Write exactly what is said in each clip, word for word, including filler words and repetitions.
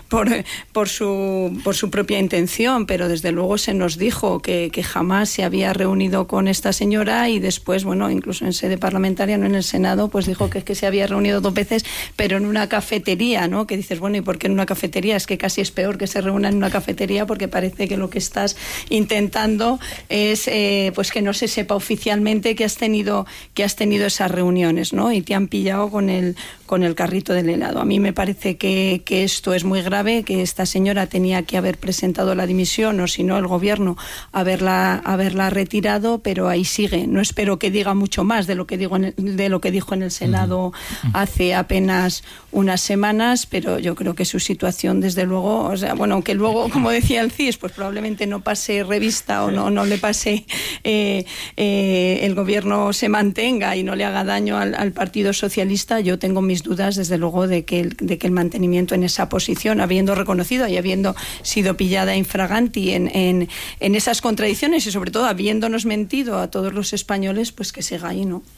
por, por, su, por su propia intención, pero desde luego se nos dijo que, que jamás se había reunido con esta señora y después, bueno, incluso en sede parlamentaria, no en el Senado, pues dijo que, que se había reunido dos veces, pero en una cafetería, ¿no? Que dices, bueno, ¿y por qué en una cafetería? Es que casi es peor que se reúna en una cafetería porque parece que lo que estás intentando es eh, pues que no se sepa oficialmente que has tenido que has tenido esas reuniones, ¿no? Y te han pillado con el con el carrito del helado. A mí me parece que, que esto es muy grave, que esta señora tenía que haber presentado la dimisión o si no el gobierno haberla haberla retirado, pero ahí sigue. No espero que diga mucho más de lo que digo en el, de lo que dijo en el Senado uh-huh. hace apenas unas semanas, pero yo creo que su situación desde luego, o sea, bueno, aunque luego, como decía el C I S, pues probablemente no pase revista o no no le pase eh, eh, el gobierno se mantenga y no le haga daño al, al Partido Socialista, yo tengo mis dudas desde luego de que, el, de que el mantenimiento en esa posición, habiendo reconocido y habiendo sido pillada infraganti en, en, en esas contradicciones y sobre todo habiéndonos mentido a todos los españoles, pues que siga ahí, ¿no?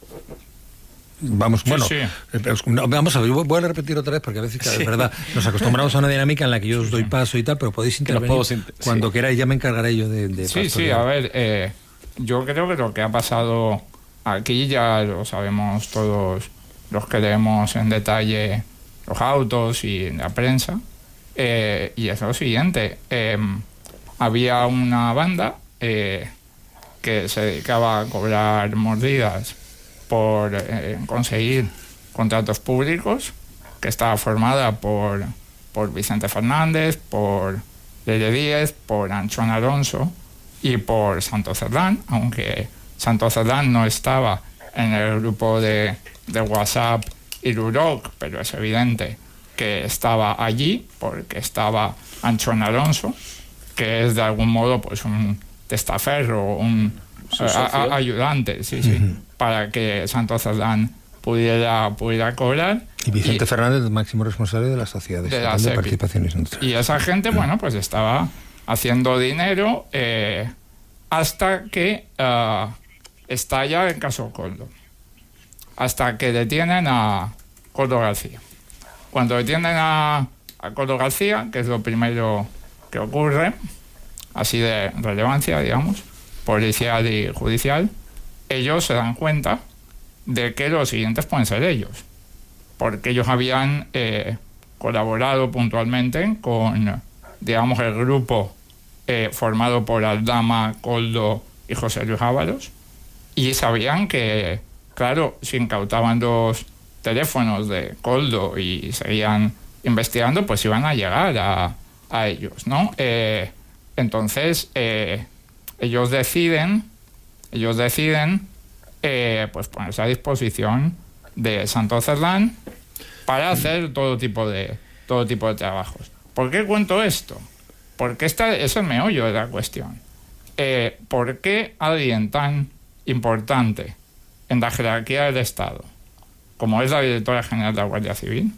Vamos, sí, bueno, sí. Eh, vamos a ver, voy a repetir otra vez porque a veces, sí. es verdad, nos acostumbramos a una dinámica en la que yo os doy paso y tal, pero podéis intervenir no puedo, cuando sí. queráis, ya me encargaré yo de, de Sí, pastorear. Sí, a ver, eh, yo creo que lo que ha pasado aquí ya lo sabemos todos los que leemos en detalle los autos y la prensa, eh, y es lo siguiente, eh, había una banda eh, que se dedicaba a cobrar mordidas por eh, conseguir contratos públicos, que estaba formada por, por Vicente Fernández, por Leire Díez, por Anchón Alonso y por Santos Cerdán, aunque Santos Cerdán no estaba en el grupo de, de WhatsApp y Luroc, pero es evidente que estaba allí porque estaba Anchón Alonso, que es de algún modo pues un testaferro, un a, a, ayudante, sí, sí, uh-huh. para que Santos Cerdán pudiera, pudiera cobrar. Y Vicente y, Fernández, máximo responsable de la Sociedad de, de, de Participaciones Industriales. Y esa gente, bueno, pues estaba haciendo dinero eh, hasta que uh, estalla el caso Coldo. Hasta que detienen a Coldo García. Cuando detienen a, a Coldo García, que es lo primero que ocurre, así de relevancia, digamos, policial y judicial, ellos se dan cuenta de que los siguientes pueden ser ellos, porque ellos habían eh, colaborado puntualmente con, digamos, el grupo eh, formado por Aldama, Coldo y José Luis Ábalos, y sabían que, claro, si incautaban los teléfonos de Coldo y seguían investigando, pues iban a llegar a, a ellos, ¿no? Eh, entonces, eh, ellos deciden, ellos deciden, eh, pues ponerse a disposición de Santos Cerdán para hacer todo tipo de todo tipo de trabajos. ¿Por qué cuento esto? Porque esta es el meollo de la cuestión. Eh, ¿Por qué alguien tan importante en la jerarquía del Estado, como es la directora general de la Guardia Civil,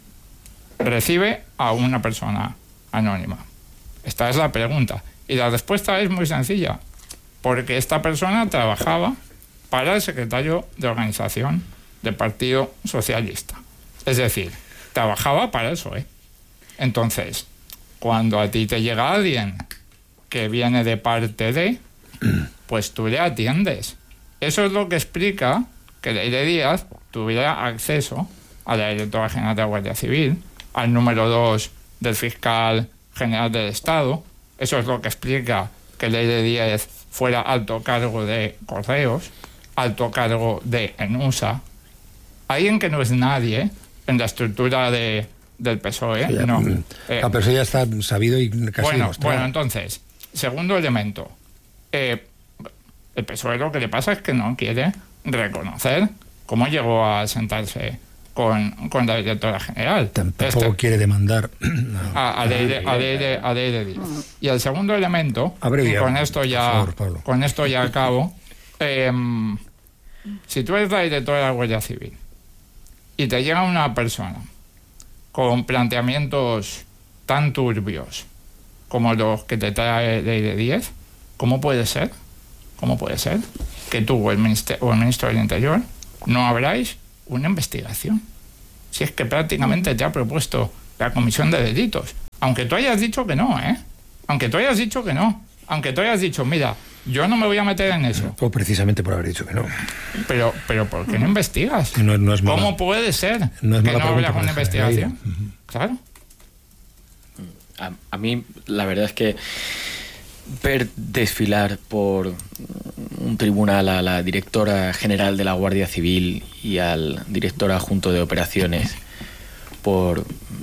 recibe a una persona anónima? Esta es la pregunta. Y la respuesta es muy sencilla. Porque esta persona trabajaba para el secretario de organización del Partido Socialista. Es decir, trabajaba para el P S O E. Entonces, cuando a ti te llega alguien que viene de parte de, pues tú le atiendes. Eso es lo que explica que Leire Díaz tuviera acceso a la directora general de la Guardia Civil, al número dos del fiscal general del Estado. Eso es lo que explica que Leire Díaz fuera alto cargo de Correos, alto cargo de ENUSA, alguien que no es nadie en la estructura de, del P S O E. Sí, no. Eh, ah, pero eso ya está sabido y casi bueno, demostrado. Bueno, entonces, segundo elemento, eh, el P S O E lo que le pasa es que no quiere reconocer cómo llegó a sentarse con, con la directora general. Tampoco este, quiere demandar a, a, Leire, a, Leire, a Leire Díaz. Y el segundo elemento, y con esto ya, favor, con esto ya acabo, eh, si tú eres la directora de la Guardia Civil y te llega una persona con planteamientos tan turbios como los que te trae Leire Díaz, ¿cómo puede ser? ¿Cómo puede ser que tú o el, minister, o el ministro del Interior no abráis una investigación? Si es que prácticamente te ha propuesto la comisión de delitos. Aunque tú hayas dicho que no, ¿eh? Aunque tú hayas dicho que no. Aunque tú hayas dicho, mira, yo no me voy a meter en eso. O precisamente por haber dicho que no. Pero, pero ¿por qué no investigas? No, no es ¿Cómo mala, puede ser no es que mala no haya pregunta una investigación? Uh-huh. Claro. A, a mí, la verdad es que ver desfilar por un tribunal a la directora general de la Guardia Civil y al director adjunto de operaciones por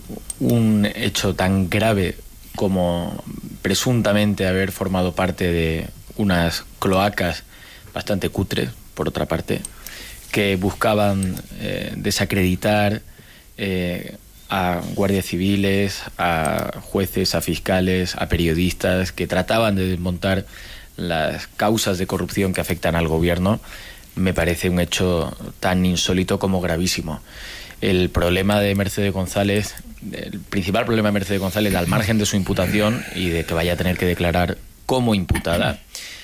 un hecho tan grave como presuntamente haber formado parte de unas cloacas bastante cutres, por otra parte, que buscaban eh, desacreditar eh, a guardias civiles, a jueces, a fiscales, a periodistas, que trataban de desmontar las causas de corrupción que afectan al gobierno, me parece un hecho tan insólito como gravísimo. El problema de Mercedes González, el principal problema de Mercedes González, al margen de su imputación y de que vaya a tener que declarar como imputada,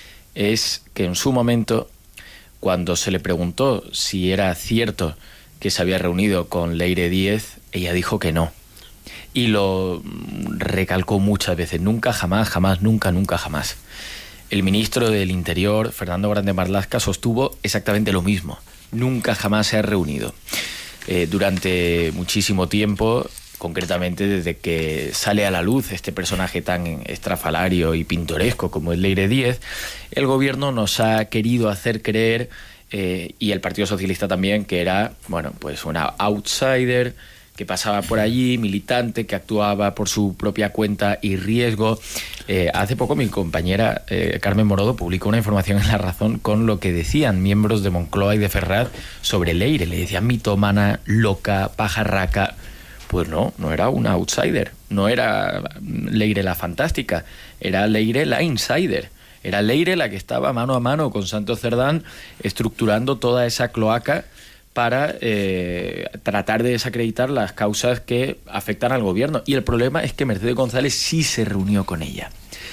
es que en su momento, cuando se le preguntó si era cierto que se había reunido con Leire Díez, ella dijo que no. Y lo recalcó muchas veces. Nunca, jamás, jamás, nunca, nunca, jamás. El ministro del Interior, Fernando Grande Marlaska, sostuvo exactamente lo mismo. Nunca, jamás se ha reunido. Eh, durante muchísimo tiempo, concretamente desde que sale a la luz este personaje tan estrafalario y pintoresco como es Leire Díez, el gobierno nos ha querido hacer creer, eh, y el Partido Socialista también, que era, bueno, pues una outsider que pasaba por allí, militante, que actuaba por su propia cuenta y riesgo. Eh, hace poco mi compañera eh, Carmen Morodo publicó una información en La Razón con lo que decían miembros de Moncloa y de Ferraz sobre Leire. Le decían mitómana, loca, pajarraca. Pues no, no era una outsider, no era Leire la fantástica, era Leire la insider. Era Leire la que estaba mano a mano con Santos Cerdán estructurando toda esa cloaca para eh, tratar de desacreditar las causas que afectan al gobierno. Y el problema es que Mercedes González sí se reunió con ella.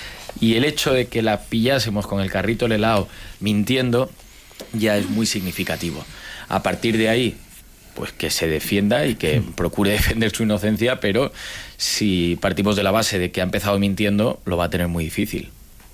Y el hecho de que la pillásemos con el carrito del helado mintiendo ya es muy significativo. A partir de ahí, pues que se defienda y que procure defender su inocencia, pero si partimos de la base de que ha empezado mintiendo, lo va a tener muy difícil.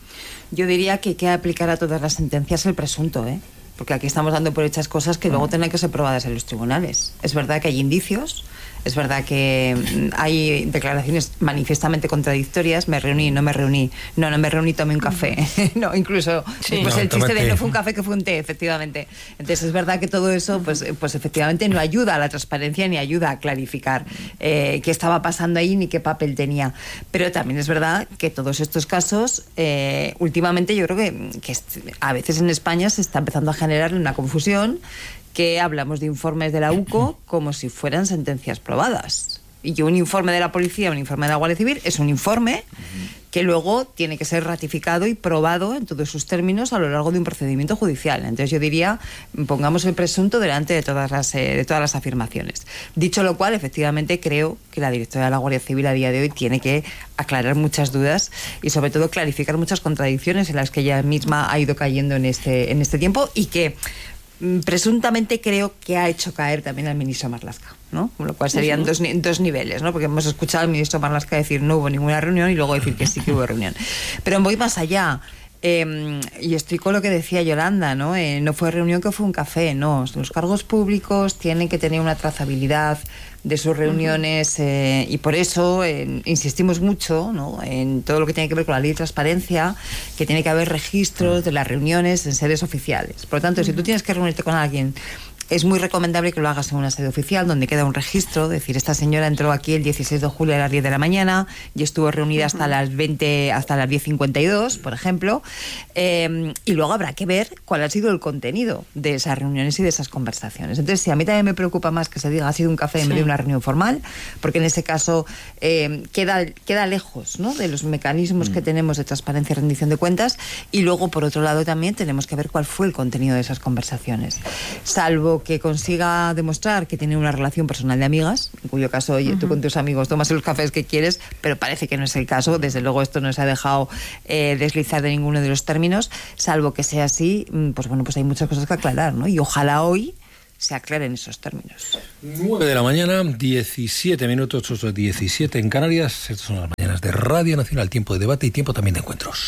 Yo diría que hay que aplicar a todas las sentencias el presunto, ¿eh? Porque aquí estamos dando por hechas cosas que luego tendrán que ser probadas en los tribunales. Es verdad que hay indicios, es verdad que hay declaraciones manifiestamente contradictorias. Me reuní, no me reuní, no, no me reuní, tomé un café. No, incluso sí, pues no, el chiste de no fue un café, que fue un té, efectivamente. Entonces es verdad que todo eso, pues, pues efectivamente no ayuda a la transparencia ni ayuda a clarificar eh, qué estaba pasando ahí ni qué papel tenía. Pero también es verdad que todos estos casos, eh, últimamente yo creo que, que a veces en España se está empezando a generar una confusión, que hablamos de informes de la U C O como si fueran sentencias probadas. Y que un informe de la policía, un informe de la Guardia Civil, es un informe que luego tiene que ser ratificado y probado en todos sus términos a lo largo de un procedimiento judicial. Entonces yo diría, pongamos el presunto delante de todas las, eh, de todas las afirmaciones. Dicho lo cual, efectivamente creo que la directora de la Guardia Civil a día de hoy tiene que aclarar muchas dudas y sobre todo clarificar muchas contradicciones en las que ella misma ha ido cayendo en este, en este tiempo, y que presuntamente creo que ha hecho caer también al ministro Marlaska, ¿no? Con lo cual serían uh-huh. dos, dos niveles, ¿no? Porque hemos escuchado al ministro Marlaska decir no hubo ninguna reunión y luego decir que sí que hubo reunión. Pero voy más allá. Eh, y estoy con lo que decía Yolanda, ¿no? Eh, no fue reunión, que fue un café, no. Los cargos públicos tienen que tener una trazabilidad de sus reuniones, eh, y por eso eh, insistimos mucho, ¿no?, en todo lo que tiene que ver con la ley de transparencia, que tiene que haber registros de las reuniones en sedes oficiales. Por lo tanto, si tú tienes que reunirte con alguien, es muy recomendable que lo hagas en una sede oficial donde queda un registro, es decir, esta señora entró aquí el dieciséis de julio a las diez de la mañana y estuvo reunida hasta las veinte, hasta las diez cincuenta y dos, por ejemplo, eh, y luego habrá que ver cuál ha sido el contenido de esas reuniones y de esas conversaciones. Entonces, sí, a mí también me preocupa más que se diga ha sido un café en vez de una reunión formal, porque en ese caso eh, queda, queda lejos, ¿no?, de los mecanismos mm. que tenemos de transparencia y rendición de cuentas, y luego, por otro lado, también tenemos que ver cuál fue el contenido de esas conversaciones. Salvo que consiga demostrar que tiene una relación personal de amigas, en cuyo caso, oye, uh-huh. tú con tus amigos tomas los cafés que quieres, pero parece que no es el caso. Desde luego esto no se ha dejado eh, deslizar de ninguno de los términos. Salvo que sea así, pues bueno, pues hay muchas cosas que aclarar, ¿no? Y ojalá hoy se aclaren esos términos. nueve de la mañana, diecisiete minutos, diecisiete en Canarias. Estos son las mañanas. mañanas de Radio Nacional, tiempo de debate y tiempo también de encuentros.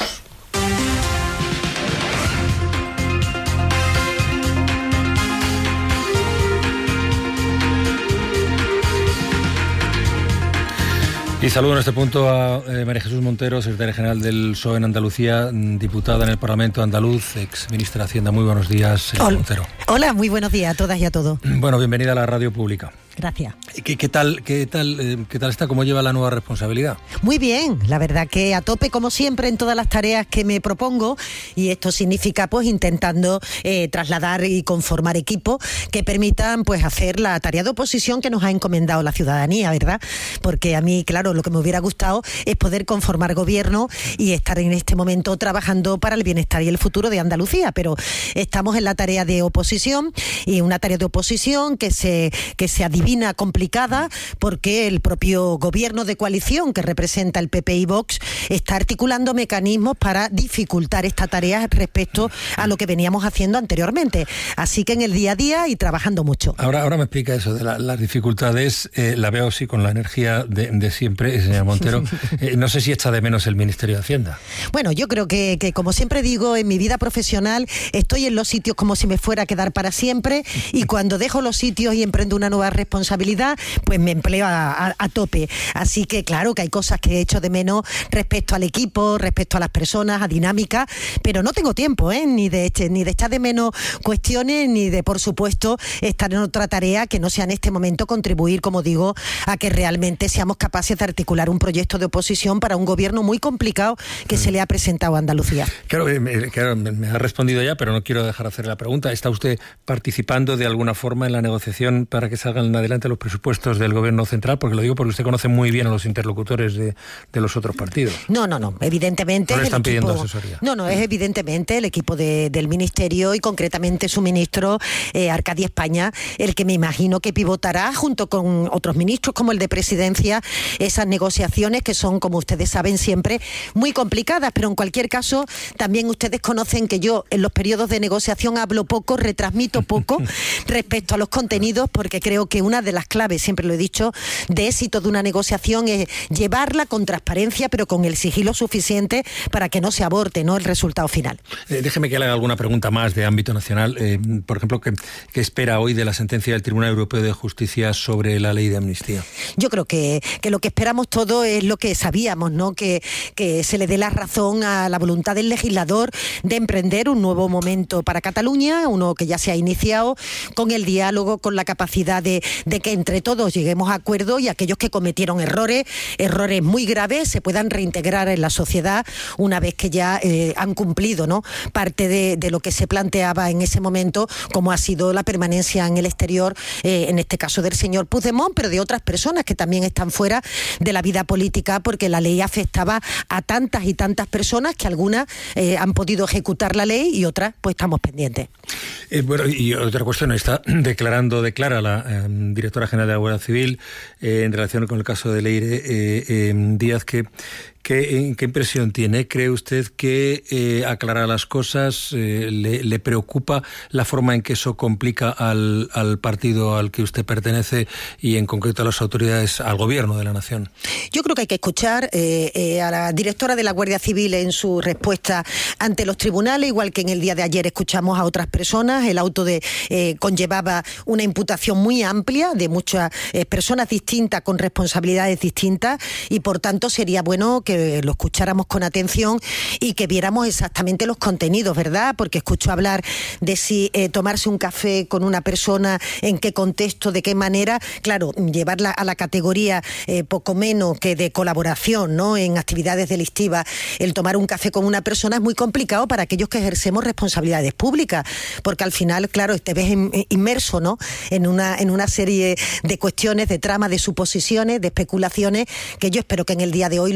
Y saludo en este punto a eh, María Jesús Montero, secretaria general del P S O E en Andalucía, diputada en el Parlamento andaluz, ex ministra de Hacienda. Muy buenos días, señora Montero. Hola, muy buenos días a todas y a todos. Bueno, bienvenida a la radio pública. Gracias. ¿Qué, qué tal, qué tal, eh, qué tal está? ¿Cómo lleva la nueva responsabilidad? Muy bien, la verdad que a tope como siempre en todas las tareas que me propongo, y esto significa pues intentando eh, trasladar y conformar equipos que permitan pues hacer la tarea de oposición que nos ha encomendado la ciudadanía, ¿verdad? Porque a mí, claro, lo que me hubiera gustado es poder conformar gobierno y estar en este momento trabajando para el bienestar y el futuro de Andalucía, pero estamos en la tarea de oposición, y una tarea de oposición que se, que se adivina complicada porque el propio gobierno de coalición que representa el P P y Vox está articulando mecanismos para dificultar esta tarea respecto a lo que veníamos haciendo anteriormente. Así que en el día a día y trabajando mucho. Ahora, ahora me explica eso de la, las dificultades. Eh, la veo así con la energía de, de siempre, señora Montero. Eh, no sé si echa de menos el Ministerio de Hacienda. Bueno, yo creo que, que como siempre digo, en mi vida profesional estoy en los sitios como si me fuera a quedar para siempre, y cuando dejo los sitios y emprendo una nueva responsabilidad responsabilidad, pues me empleo a, a, a tope. Así que claro que hay cosas que he hecho de menos respecto al equipo, respecto a las personas, a dinámica, pero no tengo tiempo, ¿eh? ni de ni de echar de menos cuestiones, ni de, por supuesto, estar en otra tarea que no sea en este momento contribuir, como digo, a que realmente seamos capaces de articular un proyecto de oposición para un gobierno muy complicado que mm. se le ha presentado a Andalucía. Claro, me, claro, me ha respondido ya, pero no quiero dejar de hacer la pregunta. ¿Está usted participando de alguna forma en la negociación para que salgan adelante los presupuestos del gobierno central? Porque lo digo porque usted conoce muy bien a los interlocutores de, de los otros partidos. No, no, no, evidentemente... ¿No le están el equipo, pidiendo asesoría? No, no, es evidentemente el equipo de, del Ministerio y concretamente su ministro, eh, Arcadio España, el que me imagino que pivotará junto con otros ministros como el de Presidencia esas negociaciones que son, como ustedes saben, siempre muy complicadas, pero en cualquier caso también ustedes conocen que yo en los periodos de negociación hablo poco, retransmito poco respecto a los contenidos, porque creo que una de las claves, siempre lo he dicho, de éxito de una negociación es llevarla con transparencia, pero con el sigilo suficiente para que no se aborte, ¿no?, el resultado final. Eh, déjeme que le haga alguna pregunta más de ámbito nacional. Eh, por ejemplo, ¿qué, ¿qué espera hoy de la sentencia del Tribunal Europeo de Justicia sobre la ley de amnistía? Yo creo que, que lo que esperamos todo es lo que sabíamos, ¿no?, que, que se le dé la razón a la voluntad del legislador de emprender un nuevo momento para Cataluña, uno que ya se ha iniciado, con el diálogo, con la capacidad de, de que entre todos lleguemos a acuerdo y aquellos que cometieron errores, errores muy graves, se puedan reintegrar en la sociedad una vez que ya eh, han cumplido, ¿no?, parte de, de lo que se planteaba en ese momento, como ha sido la permanencia en el exterior, eh, en este caso del señor Puigdemont, pero de otras personas que también están fuera de la vida política, porque la ley afectaba a tantas y tantas personas que algunas eh, han podido ejecutar la ley y otras pues estamos pendientes. Eh, bueno, y otra cuestión, está declarando, declara la eh, directora general de la Guardia Civil eh, en relación con el caso de Leire eh, eh, Díaz, que ¿Qué, ¿Qué impresión tiene? ¿Cree usted que eh, aclarar las cosas eh, le, le preocupa la forma en que eso complica al, al partido al que usted pertenece y en concreto a las autoridades, al gobierno de la nación? Yo creo que hay que escuchar eh, eh, a la directora de la Guardia Civil en su respuesta ante los tribunales, igual que en el día de ayer escuchamos a otras personas. El auto de eh, conllevaba una imputación muy amplia de muchas eh, personas distintas con responsabilidades distintas y por tanto sería bueno que lo escucháramos con atención y que viéramos exactamente los contenidos, ¿verdad? Porque escucho hablar de si eh, tomarse un café con una persona, en qué contexto, de qué manera. Claro, llevarla a la categoría eh, poco menos que de colaboración, ¿no?, en actividades delictivas. El tomar un café con una persona es muy complicado para aquellos que ejercemos responsabilidades públicas, porque al final, claro, te ves inmerso, ¿no?, en una, en una serie de cuestiones, de tramas, de suposiciones, de especulaciones, que yo espero que en el día de hoy lo pueda aclarar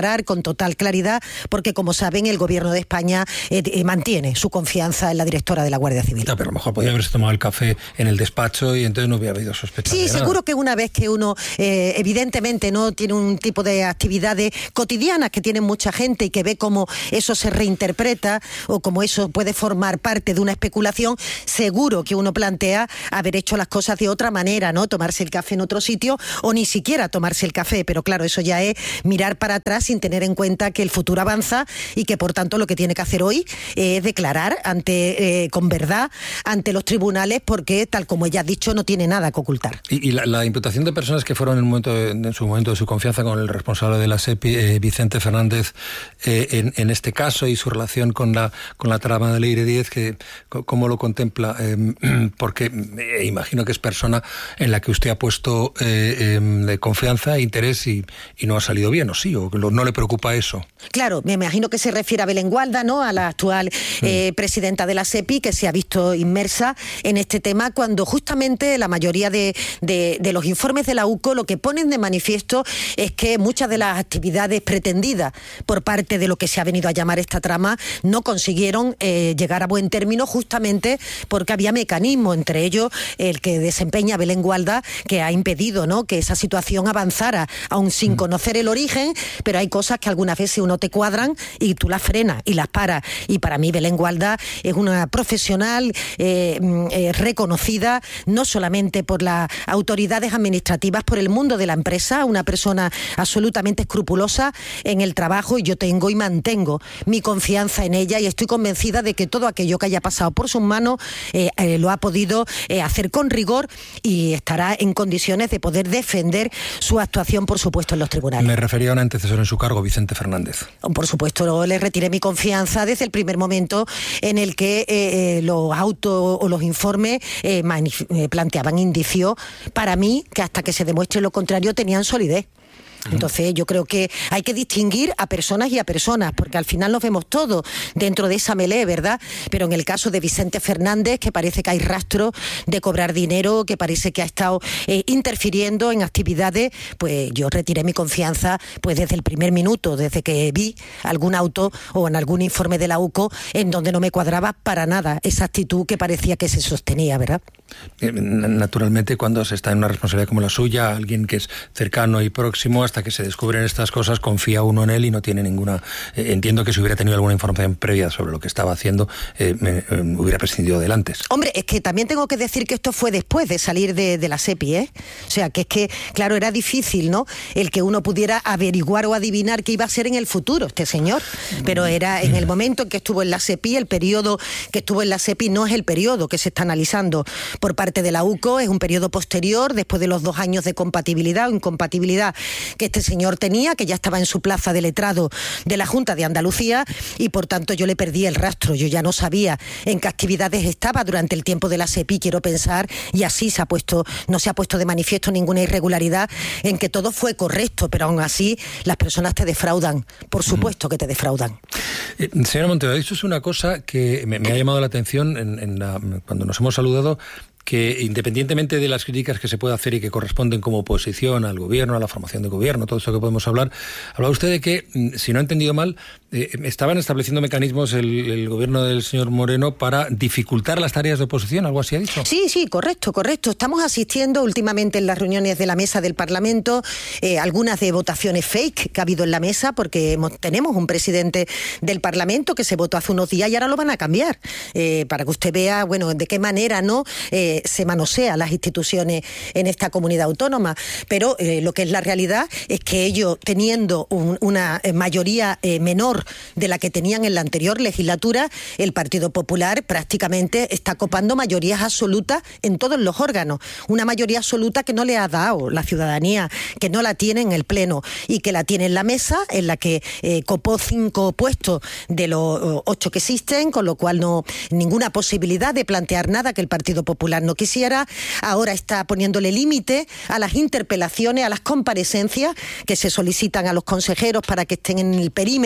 declarar con total claridad, porque como saben, el gobierno de España eh, eh, mantiene su confianza en la directora de la Guardia Civil. No, pero a lo mejor podía haberse tomado el café en el despacho y entonces no hubiera habido sospecha. Sí, de nada. seguro que una vez que uno eh, evidentemente no tiene un tipo de actividades cotidianas que tiene mucha gente y que ve cómo eso se reinterpreta o cómo eso puede formar parte de una especulación, seguro que uno plantea haber hecho las cosas de otra manera, ¿no? Tomarse el café en otro sitio o ni siquiera tomarse el café, pero claro, eso ya es mirar para atrás sin tener en cuenta que el futuro avanza y que por tanto lo que tiene que hacer hoy es declarar ante eh, con verdad ante los tribunales, porque tal como ella ha dicho no tiene nada que ocultar. Y, y la, la imputación de personas que fueron en, el momento de, en su momento de su confianza con el responsable de la SEPI, eh, Vicente Fernández, eh, en, en este caso y su relación con la con la trama de Leire Díez, que ¿cómo lo contempla? Eh, porque eh, imagino que es persona en la que usted ha puesto eh, eh, de confianza e interés y, y no ha salido bien, ¿o sí? ¿O no le preocupa eso? Claro, me imagino que se refiere a Belén Gualda, ¿no? A la actual eh, mm. presidenta de la SEPI, que se ha visto inmersa en este tema cuando justamente la mayoría de, de, de los informes de la U C O lo que ponen de manifiesto es que muchas de las actividades pretendidas por parte de lo que se ha venido a llamar esta trama no consiguieron eh, llegar a buen término, justamente porque había mecanismos, entre ellos el que desempeña Belén Gualda, que ha impedido, ¿no?, que esa situación avanzara, aún sin mm. conocer el origen, pero hay cosas que algunas veces uno te cuadran y tú las frenas y las paras. Y para mí Belén Gualda es una profesional eh, eh, reconocida no solamente por las autoridades administrativas, por el mundo de la empresa, una persona absolutamente escrupulosa en el trabajo, y yo tengo y mantengo mi confianza en ella y estoy convencida de que todo aquello que haya pasado por sus manos eh, eh, lo ha podido eh, hacer con rigor y estará en condiciones de poder defender su actuación, por supuesto, en los tribunales. Me refería a un antecesor en su cargo, Vicente Fernández. Por supuesto, le retiré mi confianza desde el primer momento en el que eh, eh, los autos o los informes eh, eh, planteaban indicios, para mí, que hasta que se demuestre lo contrario tenían solidez. Entonces yo creo que hay que distinguir a personas y a personas, porque al final nos vemos todos dentro de esa melé, ¿verdad? Pero en el caso de Vicente Fernández, que parece que hay rastro de cobrar dinero, que parece que ha estado eh, interfiriendo en actividades, pues yo retiré mi confianza pues desde el primer minuto, desde que vi algún auto o en algún informe de la U C O en donde no me cuadraba para nada esa actitud que parecía que se sostenía, ¿verdad? Naturalmente, cuando se está en una responsabilidad como la suya, alguien que es cercano y próximo, hasta que se descubren estas cosas, confía uno en él y no tiene ninguna... Eh, entiendo que si hubiera tenido alguna información previa sobre lo que estaba haciendo, eh, me, eh, hubiera prescindido de él antes. Hombre, es que también tengo que decir que esto fue después de salir de, de la SEPI, ¿eh? O sea, que es que, claro, era difícil, ¿no?, el que uno pudiera averiguar o adivinar qué iba a ser en el futuro este señor. Pero era en el momento en que estuvo en la SEPI, el periodo que estuvo en la SEPI no es el periodo que se está analizando por parte de la U C O, es un periodo posterior, después de los dos años de compatibilidad o incompatibilidad que este señor tenía, que ya estaba en su plaza de letrado de la Junta de Andalucía, y por tanto yo le perdí el rastro, yo ya no sabía en qué actividades estaba durante el tiempo de la SEPI, quiero pensar, y así se ha puesto, no se ha puesto de manifiesto ninguna irregularidad, en que todo fue correcto, pero aún así las personas te defraudan, por supuesto que te defraudan. Eh, señora Montero, ha dicho una cosa que me, me ha llamado la atención en, en la, cuando nos hemos saludado, que independientemente de las críticas que se puede hacer y que corresponden como oposición al gobierno, a la formación de gobierno, todo eso que podemos hablar, hablaba usted de que, si no he entendido mal, eh, estaban estableciendo mecanismos el, el gobierno del señor Moreno para dificultar las tareas de oposición, ¿algo así ha dicho? Sí, sí, correcto, correcto. Estamos asistiendo últimamente en las reuniones de la mesa del Parlamento, eh, algunas de votaciones fake que ha habido en la mesa, porque hemos, tenemos un presidente del Parlamento que se votó hace unos días y ahora lo van a cambiar, eh, para que usted vea, bueno, de qué manera, ¿no?, eh, se manosea las instituciones en esta comunidad autónoma, pero eh, lo que es la realidad es que ellos, teniendo un, una mayoría eh, menor de la que tenían en la anterior legislatura, el Partido Popular prácticamente está copando mayorías absolutas en todos los órganos, una mayoría absoluta que no le ha dado la ciudadanía, que no la tiene en el Pleno y que la tiene en la mesa, en la que eh, copó cinco puestos de los ocho que existen, con lo cual no ninguna posibilidad de plantear nada que el Partido Popular no quisiera. Ahora está poniéndole límite a las interpelaciones, a las comparecencias que se solicitan a los consejeros para que estén en el perímetro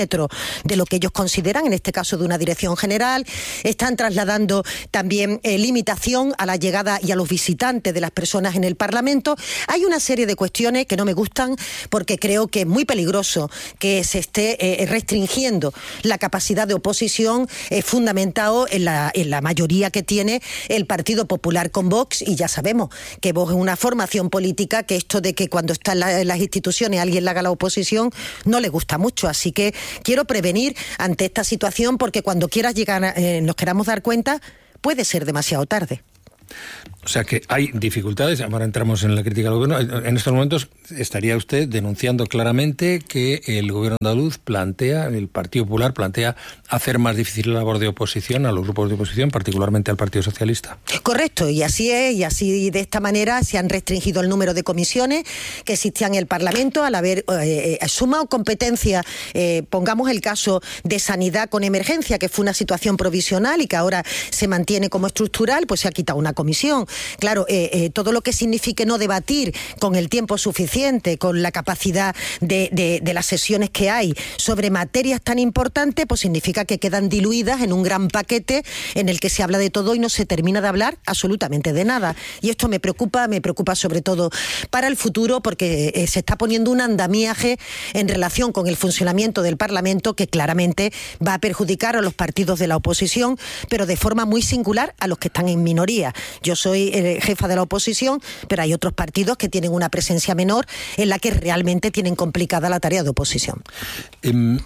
de lo que ellos consideran, en este caso de una dirección general. Están trasladando también eh, limitación a la llegada y a los visitantes de las personas en el Parlamento. Hay una serie de cuestiones que no me gustan porque creo que es muy peligroso que se esté eh, restringiendo la capacidad de oposición eh, fundamentado en la, en la mayoría que tiene el Partido Popular con Vox, y ya sabemos que Vox es una formación política que esto de que cuando está en, la, en las instituciones alguien le haga la oposición no le gusta mucho, así que quiero prevenir ante esta situación porque cuando quieras llegar, eh, nos queramos dar cuenta, puede ser demasiado tarde. O sea que hay dificultades, ahora entramos en la crítica al gobierno. En estos momentos estaría usted denunciando claramente que el gobierno andaluz plantea, el Partido Popular plantea hacer más difícil la labor de oposición a los grupos de oposición, particularmente al Partido Socialista. Correcto, y así es, y así de esta manera se han restringido el número de comisiones que existían en el Parlamento al haber eh, sumado competencia, eh, pongamos el caso de sanidad con emergencia, que fue una situación provisional y que ahora se mantiene como estructural, pues se ha quitado una comisión. Claro, eh, eh, todo lo que signifique no debatir con el tiempo suficiente, con la capacidad de, de, de las sesiones que hay sobre materias tan importantes, pues significa que quedan diluidas en un gran paquete en el que se habla de todo y no se termina de hablar absolutamente de nada. Y esto me preocupa, me preocupa sobre todo para el futuro, porque eh, se está poniendo un andamiaje en relación con el funcionamiento del Parlamento que claramente va a perjudicar a los partidos de la oposición, pero de forma muy singular a los que están en minoría. Yo soy eh, jefa de la oposición, pero hay otros partidos que tienen una presencia menor en la que realmente tienen complicada la tarea de oposición. Um,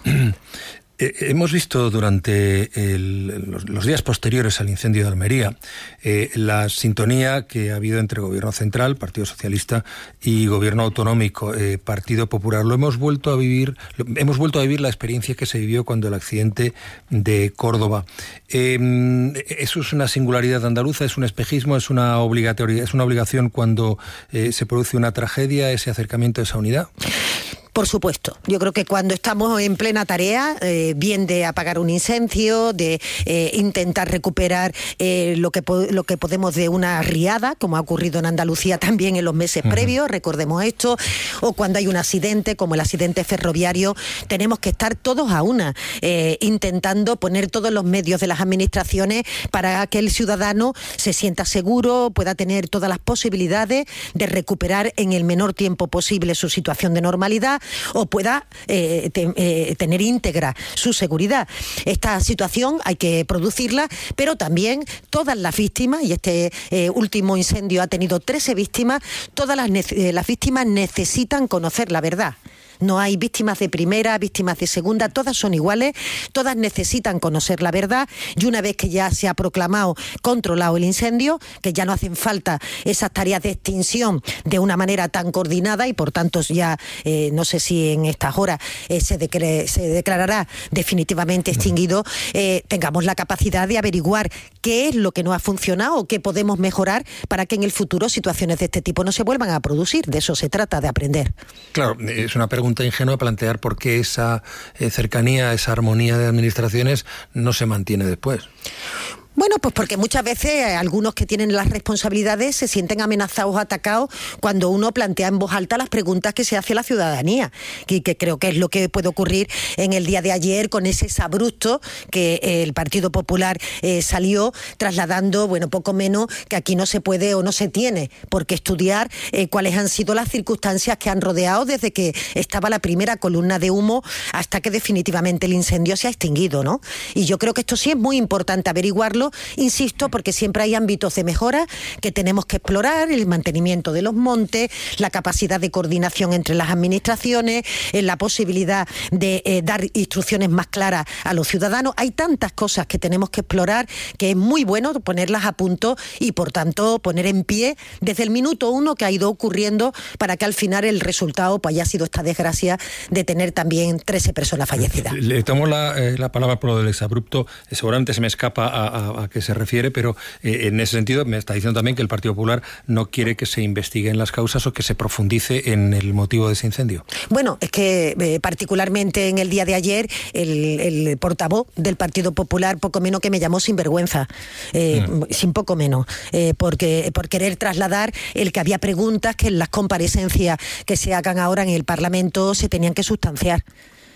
Eh, hemos visto durante el, los, los días posteriores al incendio de Almería eh, la sintonía que ha habido entre Gobierno Central, Partido Socialista, y Gobierno Autonómico, eh, Partido Popular. Lo hemos vuelto a vivir, lo, hemos vuelto a vivir la experiencia que se vivió cuando el accidente de Córdoba. Eh, ¿Eso es una singularidad andaluza? ¿Es un espejismo? ¿Es una obligatoria, es una obligación cuando eh, se produce una tragedia, ese acercamiento, esa unidad? Por supuesto. Yo creo que cuando estamos en plena tarea, eh, bien de apagar un incendio, de eh, intentar recuperar eh, lo que po- lo que podemos de una riada, como ha ocurrido en Andalucía también en los meses uh-huh. previos, recordemos esto, o cuando hay un accidente, como el accidente ferroviario, tenemos que estar todos a una, eh, intentando poner todos los medios de las administraciones para que el ciudadano se sienta seguro, pueda tener todas las posibilidades de recuperar en el menor tiempo posible su situación de normalidad, o pueda eh, te, eh, tener íntegra su seguridad. Esta situación hay que producirla, pero también todas las víctimas, y este eh, último incendio ha tenido trece víctimas, todas las, eh, las víctimas necesitan conocer la verdad. No hay víctimas de primera, víctimas de segunda, todas son iguales, todas necesitan conocer la verdad, y una vez que ya se ha proclamado controlado el incendio, que ya no hacen falta esas tareas de extinción de una manera tan coordinada, y por tanto ya eh, no sé si en estas horas eh, se, decre- se declarará definitivamente extinguido, eh, tengamos la capacidad de averiguar qué es lo que no ha funcionado o qué podemos mejorar para que en el futuro situaciones de este tipo no se vuelvan a producir. De eso se trata, de aprender. Claro, es una pregunta ingenua plantear por qué esa eh, cercanía, esa armonía de administraciones no se mantiene después. Bueno, pues porque muchas veces algunos que tienen las responsabilidades se sienten amenazados o atacados cuando uno plantea en voz alta las preguntas que se hace a la ciudadanía, y que creo que es lo que puede ocurrir en el día de ayer con ese exabrupto que el Partido Popular eh, salió trasladando, bueno, poco menos que aquí no se puede o no se tiene por qué estudiar eh, cuáles han sido las circunstancias que han rodeado desde que estaba la primera columna de humo hasta que definitivamente el incendio se ha extinguido, ¿no? Y yo creo que esto sí es muy importante averiguarlo, insisto, porque siempre hay ámbitos de mejora que tenemos que explorar: el mantenimiento de los montes, la capacidad de coordinación entre las administraciones, la posibilidad de eh, dar instrucciones más claras a los ciudadanos. Hay tantas cosas que tenemos que explorar que es muy bueno ponerlas a punto y, por tanto, poner en pie desde el minuto uno que ha ido ocurriendo para que al final el resultado pues, haya sido esta desgracia de tener también trece personas fallecidas. Le tomo la, eh, la palabra por lo del exabrupto. Seguramente se me escapa a, a a qué se refiere, pero eh, en ese sentido me está diciendo también que el Partido Popular no quiere que se investiguen las causas o que se profundice en el motivo de ese incendio. Bueno, es que eh, particularmente en el día de ayer el, el portavoz del Partido Popular poco menos que me llamó sinvergüenza, eh, mm. sin poco menos, eh, porque por querer trasladar el que había preguntas que en las comparecencias que se hagan ahora en el Parlamento se tenían que sustanciar.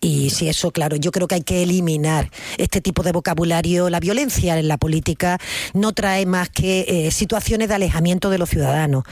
Y si eso, claro, yo creo que hay que eliminar este tipo de vocabulario. La violencia en la política no trae más que eh, situaciones de alejamiento de los ciudadanos.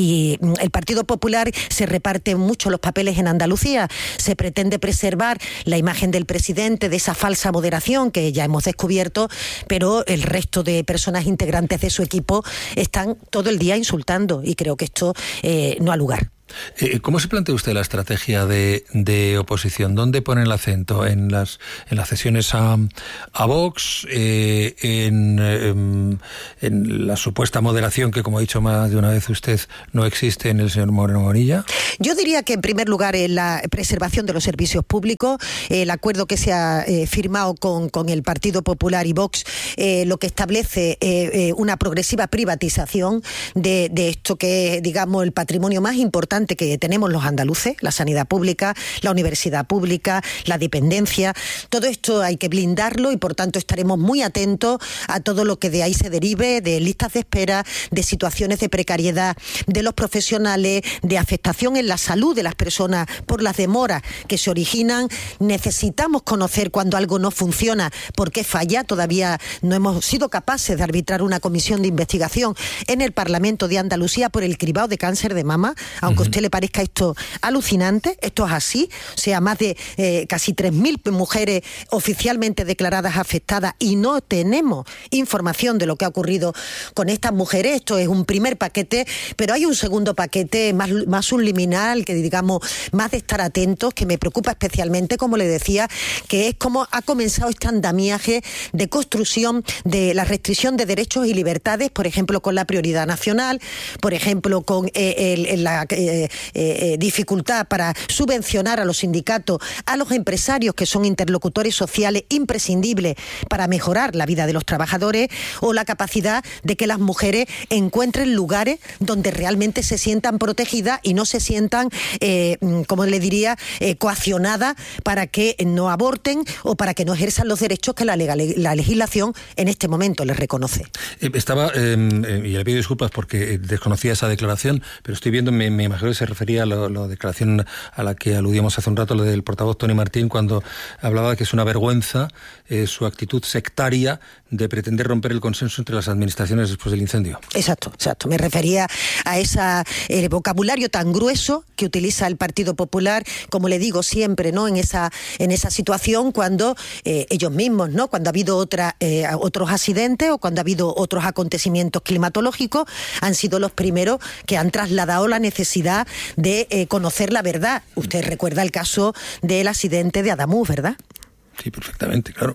Y el Partido Popular se reparte mucho los papeles en Andalucía. Se pretende preservar la imagen del presidente, de esa falsa moderación que ya hemos descubierto, pero el resto de personas integrantes de su equipo están todo el día insultando, y creo que esto eh, no ha lugar. ¿Cómo se plantea usted la estrategia de, de oposición? ¿Dónde pone el acento? ¿En las, en las cesiones a, a Vox? Eh, en, en, en la supuesta moderación que, como ha dicho más de una vez usted, no existe en el señor Moreno Bonilla? Yo diría que, en primer lugar, en la preservación de los servicios públicos, el acuerdo que se ha eh, firmado con, con el Partido Popular y Vox, eh, lo que establece eh, eh, una progresiva privatización de, de esto que es, digamos, el patrimonio más importante que tenemos los andaluces, la sanidad pública, la universidad pública, la dependencia. Todo esto hay que blindarlo y, por tanto, estaremos muy atentos a todo lo que de ahí se derive, de listas de espera, de situaciones de precariedad de los profesionales, de afectación en la salud de las personas por las demoras que se originan. Necesitamos conocer cuando algo no funciona, por qué falla. Todavía no hemos sido capaces de arbitrar una comisión de investigación en el Parlamento de Andalucía por el cribado de cáncer de mama, aunque a usted le parezca esto alucinante, esto es así. O sea, más de eh, casi tres mil mujeres oficialmente declaradas afectadas, y no tenemos información de lo que ha ocurrido con estas mujeres. Esto es un primer paquete, pero hay un segundo paquete más, más subliminal, que digamos, más de estar atentos, que me preocupa especialmente, como le decía, que es cómo ha comenzado este andamiaje de construcción de la restricción de derechos y libertades, por ejemplo, con la prioridad nacional, por ejemplo, con eh, el, el, la eh, Eh, eh, dificultad para subvencionar a los sindicatos, a los empresarios, que son interlocutores sociales imprescindibles para mejorar la vida de los trabajadores, o la capacidad de que las mujeres encuentren lugares donde realmente se sientan protegidas y no se sientan, eh, como le diría, eh, coaccionadas para que no aborten o para que no ejerzan los derechos que la, legal, la legislación en este momento les reconoce. Eh, estaba, eh, y le pido disculpas porque desconocía esa declaración, pero estoy viendo, me, me imagino que se refería a la, la declaración a la que aludíamos hace un rato, lo del portavoz Tony Martín, cuando hablaba de que es una vergüenza eh, su actitud sectaria de pretender romper el consenso entre las administraciones después del incendio. Exacto, exacto. Me refería a ese eh, vocabulario tan grueso que utiliza el Partido Popular, como le digo siempre, ¿no? En esa, en esa situación cuando eh, ellos mismos, ¿no? Cuando ha habido otra, eh, otros accidentes o cuando ha habido otros acontecimientos climatológicos, han sido los primeros que han trasladado la necesidad de eh, conocer la verdad. Usted recuerda el caso del accidente de Adamuz, ¿verdad? Sí, perfectamente, claro.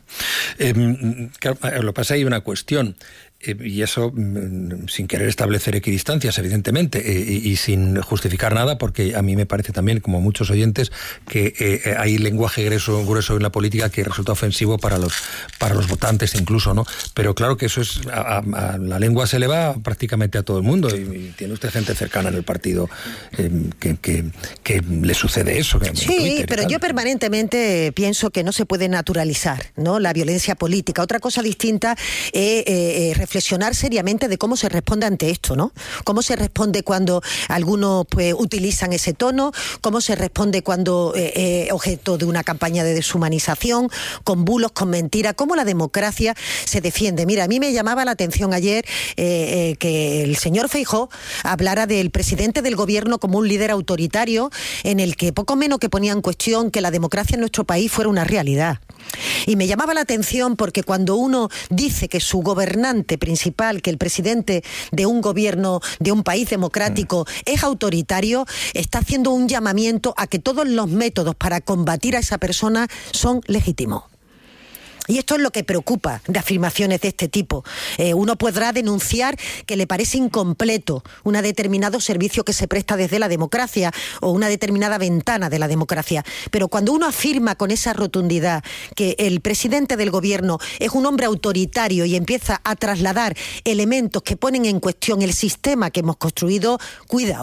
eh, claro, lo que pasa, hay una cuestión. Eh, y eso sin querer establecer equidistancias, evidentemente, eh, y, y sin justificar nada, porque a mí me parece también, como muchos oyentes, que eh, hay lenguaje grueso, grueso en la política que resulta ofensivo para los para los votantes incluso, ¿no? Pero claro que eso es, a, a, la lengua se le va prácticamente a todo el mundo, y, y tiene usted gente cercana en el partido eh, que, que, que le sucede eso. Que sí, pero yo permanentemente pienso que no se puede naturalizar, ¿no?, la violencia política. Otra cosa distinta es eh, eh, reflexionar seriamente de cómo se responde ante esto, ¿no? Cómo se responde cuando algunos pues utilizan ese tono, cómo se responde cuando es eh, eh, objeto de una campaña de deshumanización, con bulos, con mentiras, cómo la democracia se defiende. Mira, a mí me llamaba la atención ayer eh, eh, que el señor Feijóo hablara del presidente del gobierno como un líder autoritario, en el que poco menos que ponía en cuestión que la democracia en nuestro país fuera una realidad. Y me llamaba la atención porque cuando uno dice que su gobernante principal, que el presidente de un gobierno, de un país democrático, mm. es autoritario, está haciendo un llamamiento a que todos los métodos para combatir a esa persona son legítimos. Y esto es lo que preocupa de afirmaciones de este tipo. Eh, uno podrá denunciar que le parece incompleto un determinado servicio que se presta desde la democracia o una determinada ventana de la democracia. Pero cuando uno afirma con esa rotundidad que el presidente del gobierno es un hombre autoritario y empieza a trasladar elementos que ponen en cuestión el sistema que hemos construido, cuidado.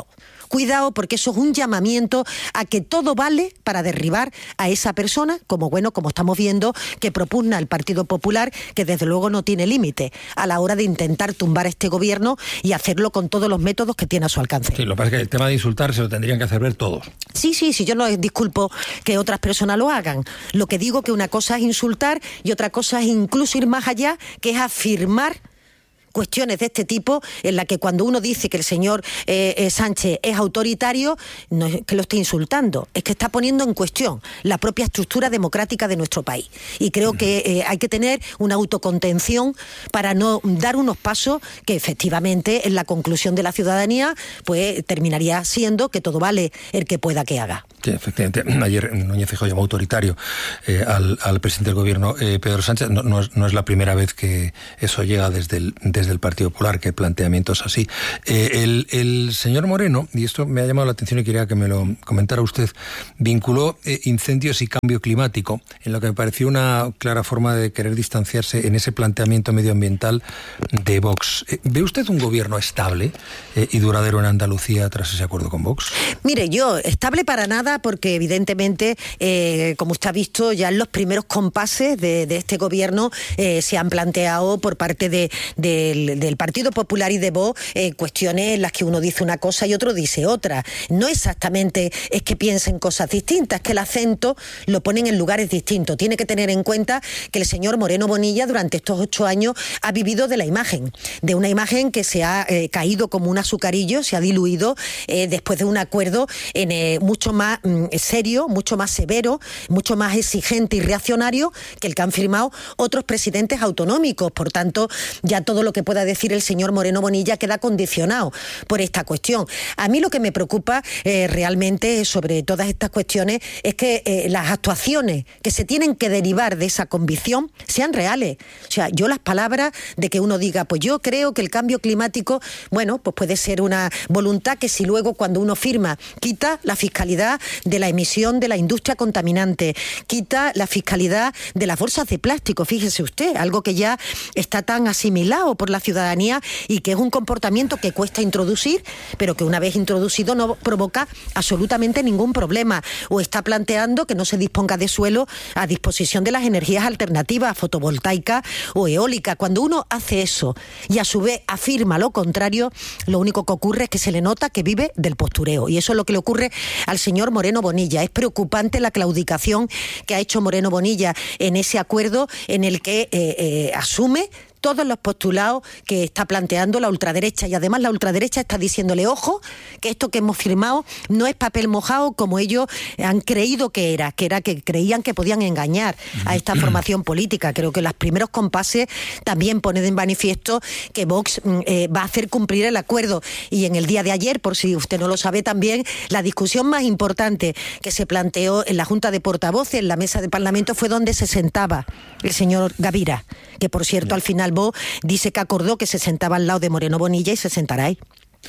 Cuidado, porque eso es un llamamiento a que todo vale para derribar a esa persona, como bueno, como estamos viendo, que propugna el Partido Popular, que desde luego no tiene límite a la hora de intentar tumbar este gobierno y hacerlo con todos los métodos que tiene a su alcance. Sí, lo que pasa es que el tema de insultar se lo tendrían que hacer ver todos. Sí, sí, sí, yo no disculpo que otras personas lo hagan. Lo que digo que una cosa es insultar y otra cosa es incluso ir más allá, que es afirmar cuestiones de este tipo, en la que cuando uno dice que el señor eh, eh, Sánchez es autoritario, no es que lo esté insultando, es que está poniendo en cuestión la propia estructura democrática de nuestro país. Y creo que eh, hay que tener una autocontención para no dar unos pasos que efectivamente en la conclusión de la ciudadanía pues terminaría siendo que todo vale el que pueda que haga. Sí, efectivamente. Ayer Núñez Feijóo llamó autoritario eh, al, al presidente del gobierno, eh, Pedro Sánchez. No, no, es, no es la primera vez que eso llega desde el, desde el Partido Popular, que planteamientos así. Eh, el, el señor Moreno, y esto me ha llamado la atención y quería que me lo comentara usted, vinculó eh, incendios y cambio climático, en lo que me pareció una clara forma de querer distanciarse en ese planteamiento medioambiental de Vox. Eh, ¿Ve usted un gobierno estable eh, y duradero en Andalucía tras ese acuerdo con Vox? Mire, yo, estable para nada, porque evidentemente, eh, como usted ha visto, ya en los primeros compases de, de este gobierno eh, se han planteado por parte de, de, del Partido Popular y de Vox eh, cuestiones en las que uno dice una cosa y otro dice otra. No exactamente es que piensen cosas distintas, es que el acento lo ponen en lugares distintos. Tiene que tener en cuenta que el señor Moreno Bonilla durante estos ocho años ha vivido de la imagen, de una imagen que se ha eh, caído como un azucarillo, se ha diluido eh, después de un acuerdo en, eh, mucho más serio, mucho más severo, mucho más exigente y reaccionario que el que han firmado otros presidentes autonómicos. Por tanto, ya todo lo que pueda decir el señor Moreno Bonilla queda condicionado por esta cuestión. A mí lo que me preocupa eh, realmente sobre todas estas cuestiones es que eh, las actuaciones que se tienen que derivar de esa convicción sean reales. O sea, yo las palabras de que uno diga, pues yo creo que el cambio climático, bueno, pues puede ser una voluntad que si luego cuando uno firma quita la fiscalidad de la emisión de la industria contaminante, quita la fiscalidad de las bolsas de plástico, fíjese usted, algo que ya está tan asimilado por la ciudadanía y que es un comportamiento que cuesta introducir, pero que una vez introducido no provoca absolutamente ningún problema. O está planteando que no se disponga de suelo a disposición de las energías alternativas, fotovoltaica o eólica. Cuando uno hace eso y a su vez afirma lo contrario, lo único que ocurre es que se le nota que vive del postureo, y eso es lo que le ocurre al señor Moreno Bonilla. Es preocupante la claudicación que ha hecho Moreno Bonilla en ese acuerdo en el que eh, eh, asume todos los postulados que está planteando la ultraderecha, y además la ultraderecha está diciéndole, ojo, que esto que hemos firmado no es papel mojado como ellos han creído que era, que era que creían que podían engañar a esta formación política. Creo que los primeros compases también ponen en manifiesto que Vox eh, va a hacer cumplir el acuerdo. Y en el día de ayer, por si usted no lo sabe también, la discusión más importante que se planteó en la Junta de Portavoces, en la mesa de Parlamento, fue donde se sentaba el señor Gavira, que por cierto al final Vox dice que acordó que se sentaba al lado de Moreno Bonilla y se sentará ahí.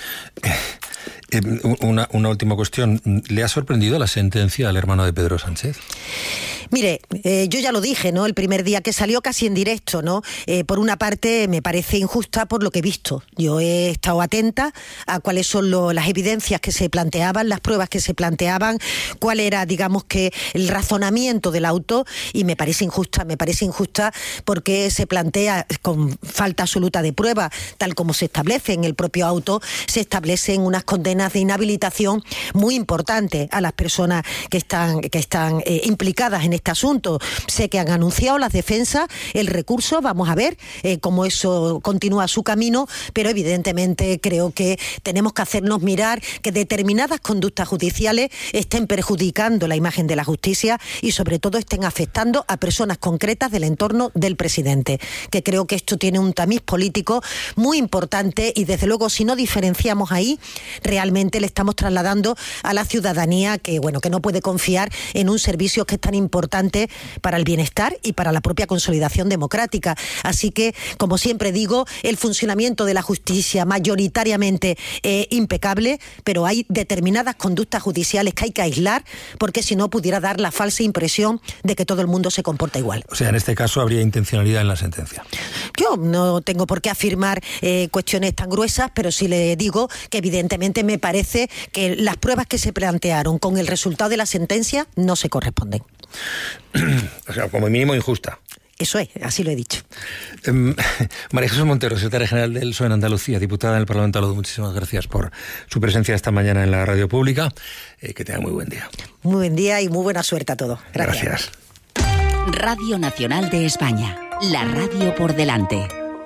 Eh, una, una última cuestión. ¿Le ha sorprendido la sentencia al hermano de Pedro Sánchez? Mire, eh, yo ya lo dije, ¿no? El primer día que salió casi en directo, ¿no? Eh, por una parte me parece injusta por lo que he visto. Yo he estado atenta a cuáles son lo, las evidencias que se planteaban, las pruebas que se planteaban, cuál era, digamos que, el razonamiento del auto, y me parece injusta, me parece injusta porque se plantea con falta absoluta de prueba, tal como se establece en el propio auto, se establecen unas condenas de inhabilitación muy importantes a las personas que están, que están eh, implicadas en este asunto. Sé que han anunciado las defensas el recurso, vamos a ver eh, cómo eso continúa su camino, pero evidentemente creo que tenemos que hacernos mirar que determinadas conductas judiciales estén perjudicando la imagen de la justicia y sobre todo estén afectando a personas concretas del entorno del presidente, que creo que esto tiene un tamiz político muy importante y desde luego si no diferenciamos ahí, realmente le estamos trasladando a la ciudadanía que, bueno, que no puede confiar en un servicio que es tan importante para el bienestar y para la propia consolidación democrática. Así que, como siempre digo, el funcionamiento de la justicia mayoritariamente es impecable, pero hay determinadas conductas judiciales que hay que aislar porque si no pudiera dar la falsa impresión de que todo el mundo se comporta igual. O sea, en este caso habría intencionalidad en la sentencia. Yo no tengo por qué afirmar eh, cuestiones tan gruesas, pero sí le digo que evidentemente me parece que las pruebas que se plantearon con el resultado de la sentencia no se corresponden. O sea, como mínimo injusta. Eso es, así lo he dicho. Um, María Jesús Montero, secretaria general del P S O E en Andalucía, diputada en el Parlamento Andaluz, muchísimas gracias por su presencia esta mañana en la radio pública. Eh, que tenga muy buen día. Muy buen día y muy buena suerte a todos. Gracias. Gracias. Radio Nacional de España, la radio por delante.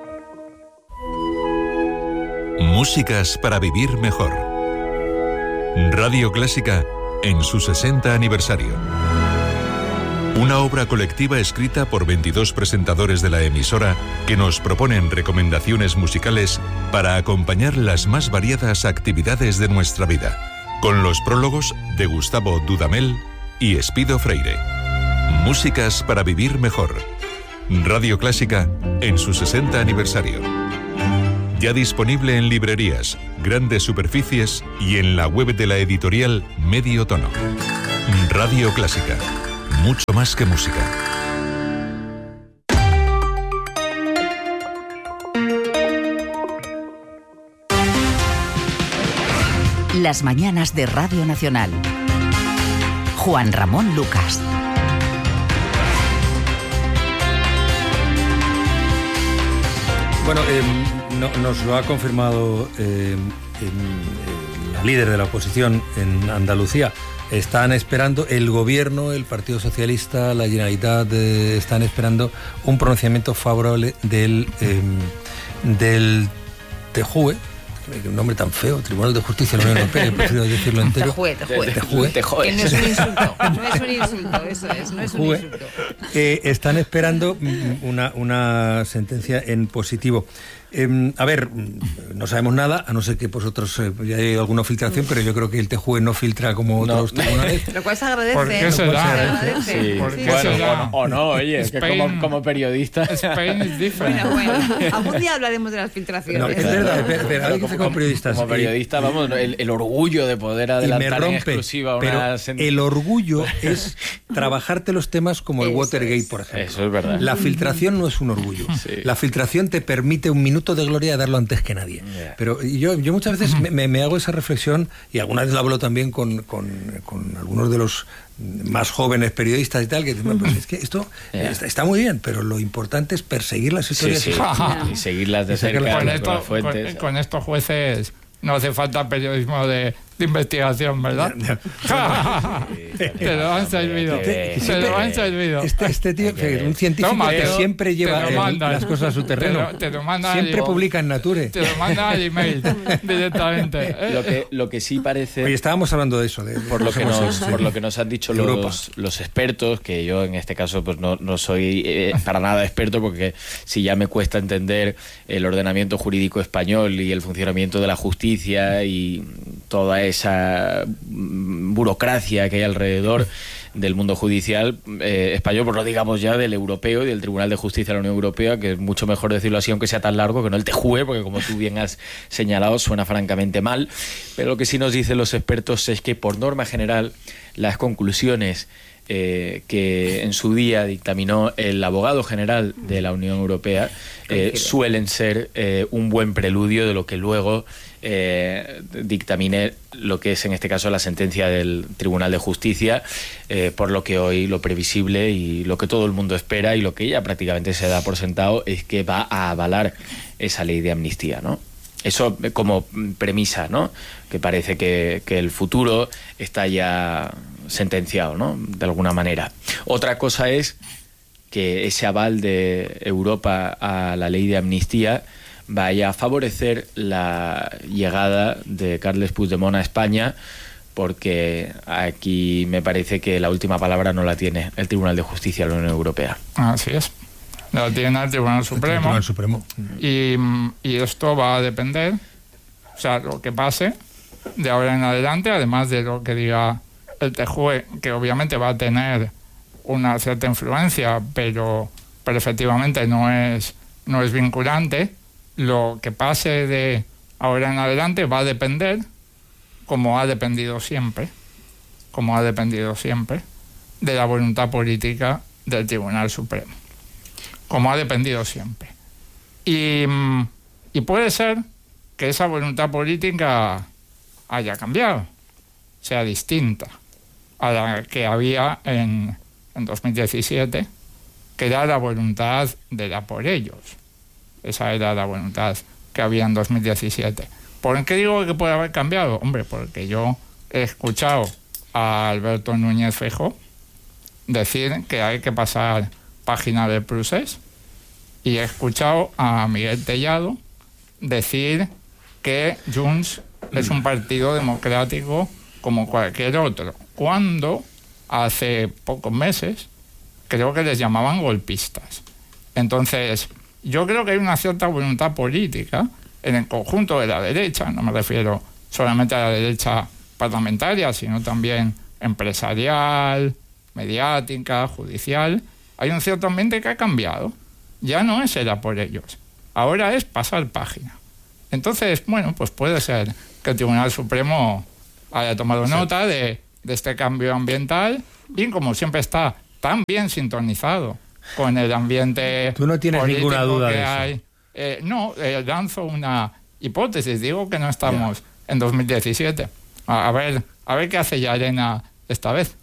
Músicas para vivir mejor. Radio Clásica en su sesenta aniversario. Una obra colectiva escrita por veintidós presentadores de la emisora que nos proponen recomendaciones musicales para acompañar las más variadas actividades de nuestra vida, con los prólogos de Gustavo Dudamel y Espido Freire. Músicas para vivir mejor. Radio Clásica en su sesenta aniversario. Ya disponible en librerías, grandes superficies y en la web de la editorial Medio Tono. Radio Clásica. Mucho más que música. Las mañanas de Radio Nacional. Juan Ramón Lucas. Bueno, eh, no, nos lo ha confirmado eh, en, eh, la líder de la oposición en Andalucía. Están esperando, el gobierno, el Partido Socialista, la Generalitat, eh, están esperando un pronunciamiento favorable del, eh, del T J U E, un nombre tan feo, Tribunal de Justicia de la Unión Europea, prefiero decirlo entero. T J U E, T J U E. T J U E. Que no es un insulto, no es un insulto, eso es, no es un insulto. Eh, están esperando una, una sentencia en positivo. Eh, a ver, no sabemos nada, a no ser que vosotros eh, ya hay alguna filtración, pero yo creo que el T J U E no filtra como No. otros tribunales. Lo cual se agradece. ¿Por qué lo se cual da? se agradece. Sí. ¿Por qué Bueno, se da? o, o no, oye, es que Spain- como, como periodista... Spain is different. Bueno, bueno, algún día hablaremos de las filtraciones. No, es verdad, es verdad, Pero hay que como, ser como periodistas. como Eh, periodista, vamos, el, el orgullo de poder y me adelantar en rompe, exclusiva pero una sen- el orgullo es trabajarte los temas como el Eso Watergate, es. por ejemplo. Eso es verdad. La filtración no es un orgullo. Sí. La filtración te permite un minuto de gloria darlo antes que nadie. Yeah. Pero yo, yo muchas veces me, me- me hago esa reflexión, y alguna vez la hablo también con, con, con algunos de los más jóvenes periodistas y tal, que dicen, pues es que esto Yeah. está, está muy bien, pero lo importante es perseguir las Sí, historias. sí. y seguirlas de Y sacarlas cerca Con, Con con las esto- fuentes. con- con estos jueces no hace falta periodismo de, de investigación, ¿verdad? Ya, ya. Te lo han servido. Te- Te lo han servido. Este, este tío, que un científico Toma, que te lo- siempre te lleva lo eh, mandan. las cosas a su terreno, Te lo- te lo mandan siempre allí. publica en Nature. Te lo manda al email directamente. Lo que, lo que sí parece... Oye, estábamos hablando de eso. De, por lo que somos- nos, sí. por lo que nos han dicho Europa. los, los expertos, que yo en este caso pues no, no soy eh, para nada experto, porque si ya me cuesta entender el ordenamiento jurídico español y el funcionamiento de la justicia y toda esa mm, burocracia que hay alrededor del mundo judicial eh, español, pues no digamos ya del europeo y del Tribunal de Justicia de la Unión Europea, que es mucho mejor decirlo así, aunque sea tan largo, que no el T J U E, porque como tú bien has señalado, suena francamente mal. Pero lo que sí nos dicen los expertos es que, por norma general, las conclusiones eh, que en su día dictaminó el abogado general de la Unión Europea eh, suelen ser eh, un buen preludio de lo que luego eh, dictamine lo que es en este caso la sentencia del Tribunal de Justicia, eh, por lo que hoy lo previsible y lo que todo el mundo espera y lo que ya prácticamente se da por sentado es que va a avalar esa ley de amnistía, ¿no? Eso como premisa, ¿no? Que parece que, que el futuro está ya sentenciado, ¿no? De alguna manera. Otra cosa es que ese aval de Europa a la ley de amnistía vaya a favorecer la llegada de Carles Puigdemont a España, porque aquí me parece que la última palabra no la tiene el Tribunal de Justicia de la Unión Europea. Así es. Lo tiene el Tribunal Supremo. El Tribunal Supremo. Y, y esto va a depender, o sea, lo que pase de ahora en adelante, además de lo que diga el T J U E, que obviamente va a tener una cierta influencia, pero, pero efectivamente no es, no es vinculante. Lo que pase de ahora en adelante va a depender, como ha dependido siempre, como ha dependido siempre, de la voluntad política del Tribunal Supremo, como ha dependido siempre. Y, y puede ser que esa voluntad política haya cambiado, sea distinta a la que había en, en dos mil diecisiete, que era la voluntad de la por ellos. Esa era la voluntad que había en dos mil diecisiete. ¿Por qué digo que puede haber cambiado? Hombre, porque yo he escuchado a Alberto Núñez Feijóo decir que hay que pasar página del procés, y he escuchado a Miguel Tellado decir que Junts es un partido democrático como cualquier otro, cuando hace pocos meses creo que les llamaban golpistas. Entonces, yo creo que hay una cierta voluntad política en el conjunto de la derecha, no me refiero solamente a la derecha parlamentaria, sino también empresarial, mediática, judicial. Hay un cierto ambiente que ha cambiado. Ya no es era por ellos. Ahora es pasar página. Entonces, bueno, pues puede ser que el Tribunal Supremo haya tomado nota de, de este cambio ambiental, y como siempre está tan bien sintonizado con el ambiente Tú no tienes político ninguna duda que de eso. hay. Eh, no, eh, lanzo una hipótesis. Digo que no estamos yeah. en dos mil diecisiete. A, a ver, a ver qué hace Llarena esta vez.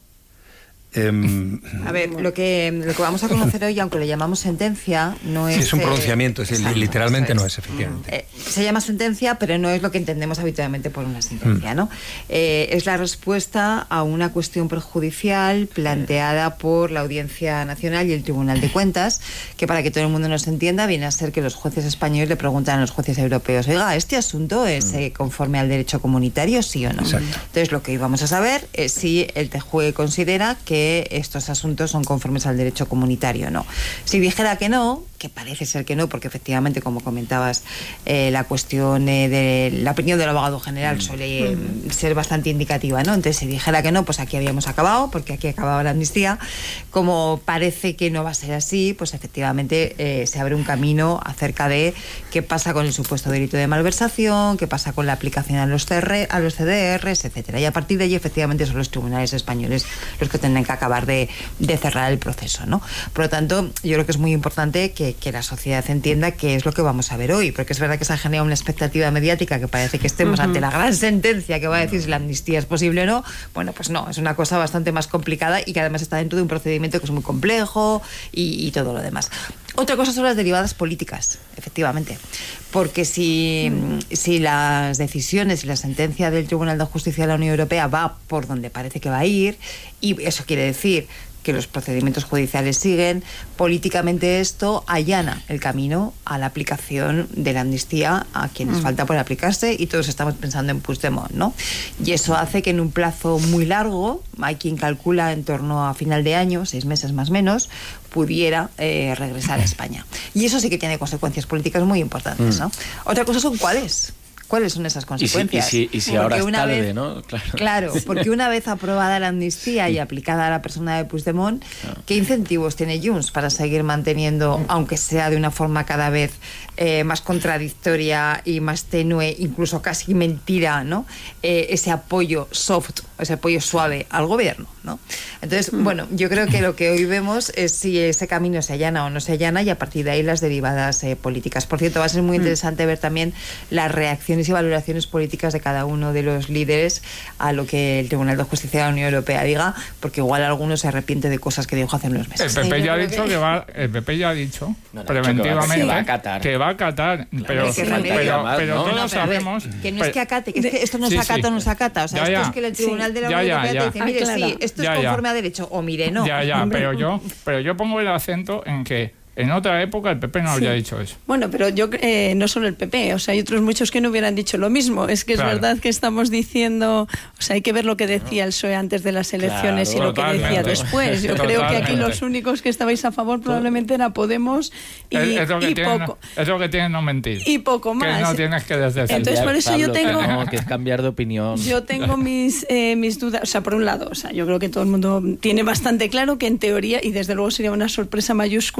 Um, a ver, lo que, lo que vamos a conocer hoy, aunque le llamamos sentencia, no es... Sí, es un pronunciamiento, eh, es, exacto, literalmente es. no es, efectivamente. Eh, se llama sentencia, pero no es lo que entendemos habitualmente por una sentencia, mm. ¿no? Eh, es la respuesta a una cuestión prejudicial planteada por la Audiencia Nacional y el Tribunal de Cuentas, que, para que todo el mundo nos entienda, viene a ser que los jueces españoles le preguntan a los jueces europeos: oiga, ¿este asunto es eh, conforme al derecho comunitario, sí o no? Exacto. Entonces, lo que íbamos a saber es si el T J U E considera que estos asuntos son conformes al derecho comunitario o no. Si dijera que no, que parece ser que no, porque efectivamente, como comentabas, eh, la cuestión eh, de la opinión del abogado general suele eh, ser bastante indicativa, ¿no? Entonces, si dijera que no, pues aquí habíamos acabado, porque aquí acababa la amnistía. Como parece que no va a ser así, pues efectivamente eh, se abre un camino acerca de qué pasa con el supuesto delito de malversación, qué pasa con la aplicación a los C R, a los C D Rs, etcétera. Y a partir de allí, efectivamente, son los tribunales españoles los que tendrán que acabar de, de cerrar el proceso, ¿no? Por lo tanto, yo creo que es muy importante que, que la sociedad entienda qué es lo que vamos a ver hoy, porque es verdad que se ha generado una expectativa mediática que parece que estemos uh-huh. ante la gran sentencia que va a decir si la amnistía es posible o no. Bueno, pues no, es una cosa bastante más complicada y que además está dentro de un procedimiento que es muy complejo y, y todo lo demás. Otra cosa son las derivadas políticas, efectivamente, porque si, si las decisiones y la sentencia del Tribunal de Justicia de la Unión Europea va por donde parece que va a ir, y eso quiere decir que los procedimientos judiciales siguen, políticamente esto allana el camino a la aplicación de la amnistía a quienes mm. falta por aplicarse, y todos estamos pensando en Puigdemont, ¿no? Y eso hace que en un plazo muy largo, hay quien calcula en torno a final de año, seis meses más o menos, pudiera eh, regresar a España. Y eso sí que tiene consecuencias políticas muy importantes, ¿no? Mm. Otra cosa son cuáles. ¿Cuáles son esas consecuencias? Y si, y si, y si ahora es tarde, vez, ¿no? Claro. Claro, porque una vez aprobada la amnistía y aplicada a la persona de Puigdemont, claro. ¿qué incentivos tiene Junts para seguir manteniendo, aunque sea de una forma cada vez eh, más contradictoria y más tenue, incluso casi mentira, ¿no? Eh, ese apoyo soft, ese apoyo suave al gobierno, ¿no? Entonces, mm. bueno, yo creo que lo que hoy vemos es si ese camino se allana o no se allana, y a partir de ahí las derivadas eh, políticas. Por cierto, va a ser muy interesante mm. ver también las reacciones y valoraciones políticas de cada uno de los líderes a lo que el Tribunal de Justicia de la Unión Europea diga, porque igual alguno se arrepiente de cosas que dijo hace unos meses. El P P ya ha dicho que va, el P P ya ha dicho no, no, preventivamente que va a acatar, que va a acatar, claro, pero, que pero, pero, más, pero ¿no? todos no, pero sabemos que no es que acate, que es que esto no sí, se acata o sí. no se acata, o sea, ya, esto ya. es que el Tribunal de la ya, Unión ya, Europea ya. te dice, mire, ah, claro. sí, esto ya, es conforme ya. a derecho, o mire, no. Ya, ya, pero yo, pero yo pongo el acento en que en otra época el P P no sí. habría dicho eso. Bueno, pero yo eh, no solo el P P, o sea, hay otros muchos que no hubieran dicho lo mismo. Es que claro. es verdad que estamos diciendo, o sea, hay que ver lo que decía el P S O E antes de las elecciones claro, y lo totalmente. que decía después. Yo totalmente. creo que aquí los únicos que estabais a favor probablemente era Podemos y, es, es lo que y tienen, poco. Es lo que tienen no mentir. Y poco más. Que no tienes que desdecir. Entonces, por eso Pablo, yo tengo... Que, no, que es cambiar de opinión. Yo tengo mis, eh, mis dudas. O sea, por un lado, o sea, yo creo que todo el mundo tiene bastante claro que en teoría, y desde luego sería una sorpresa mayúscula, que ahora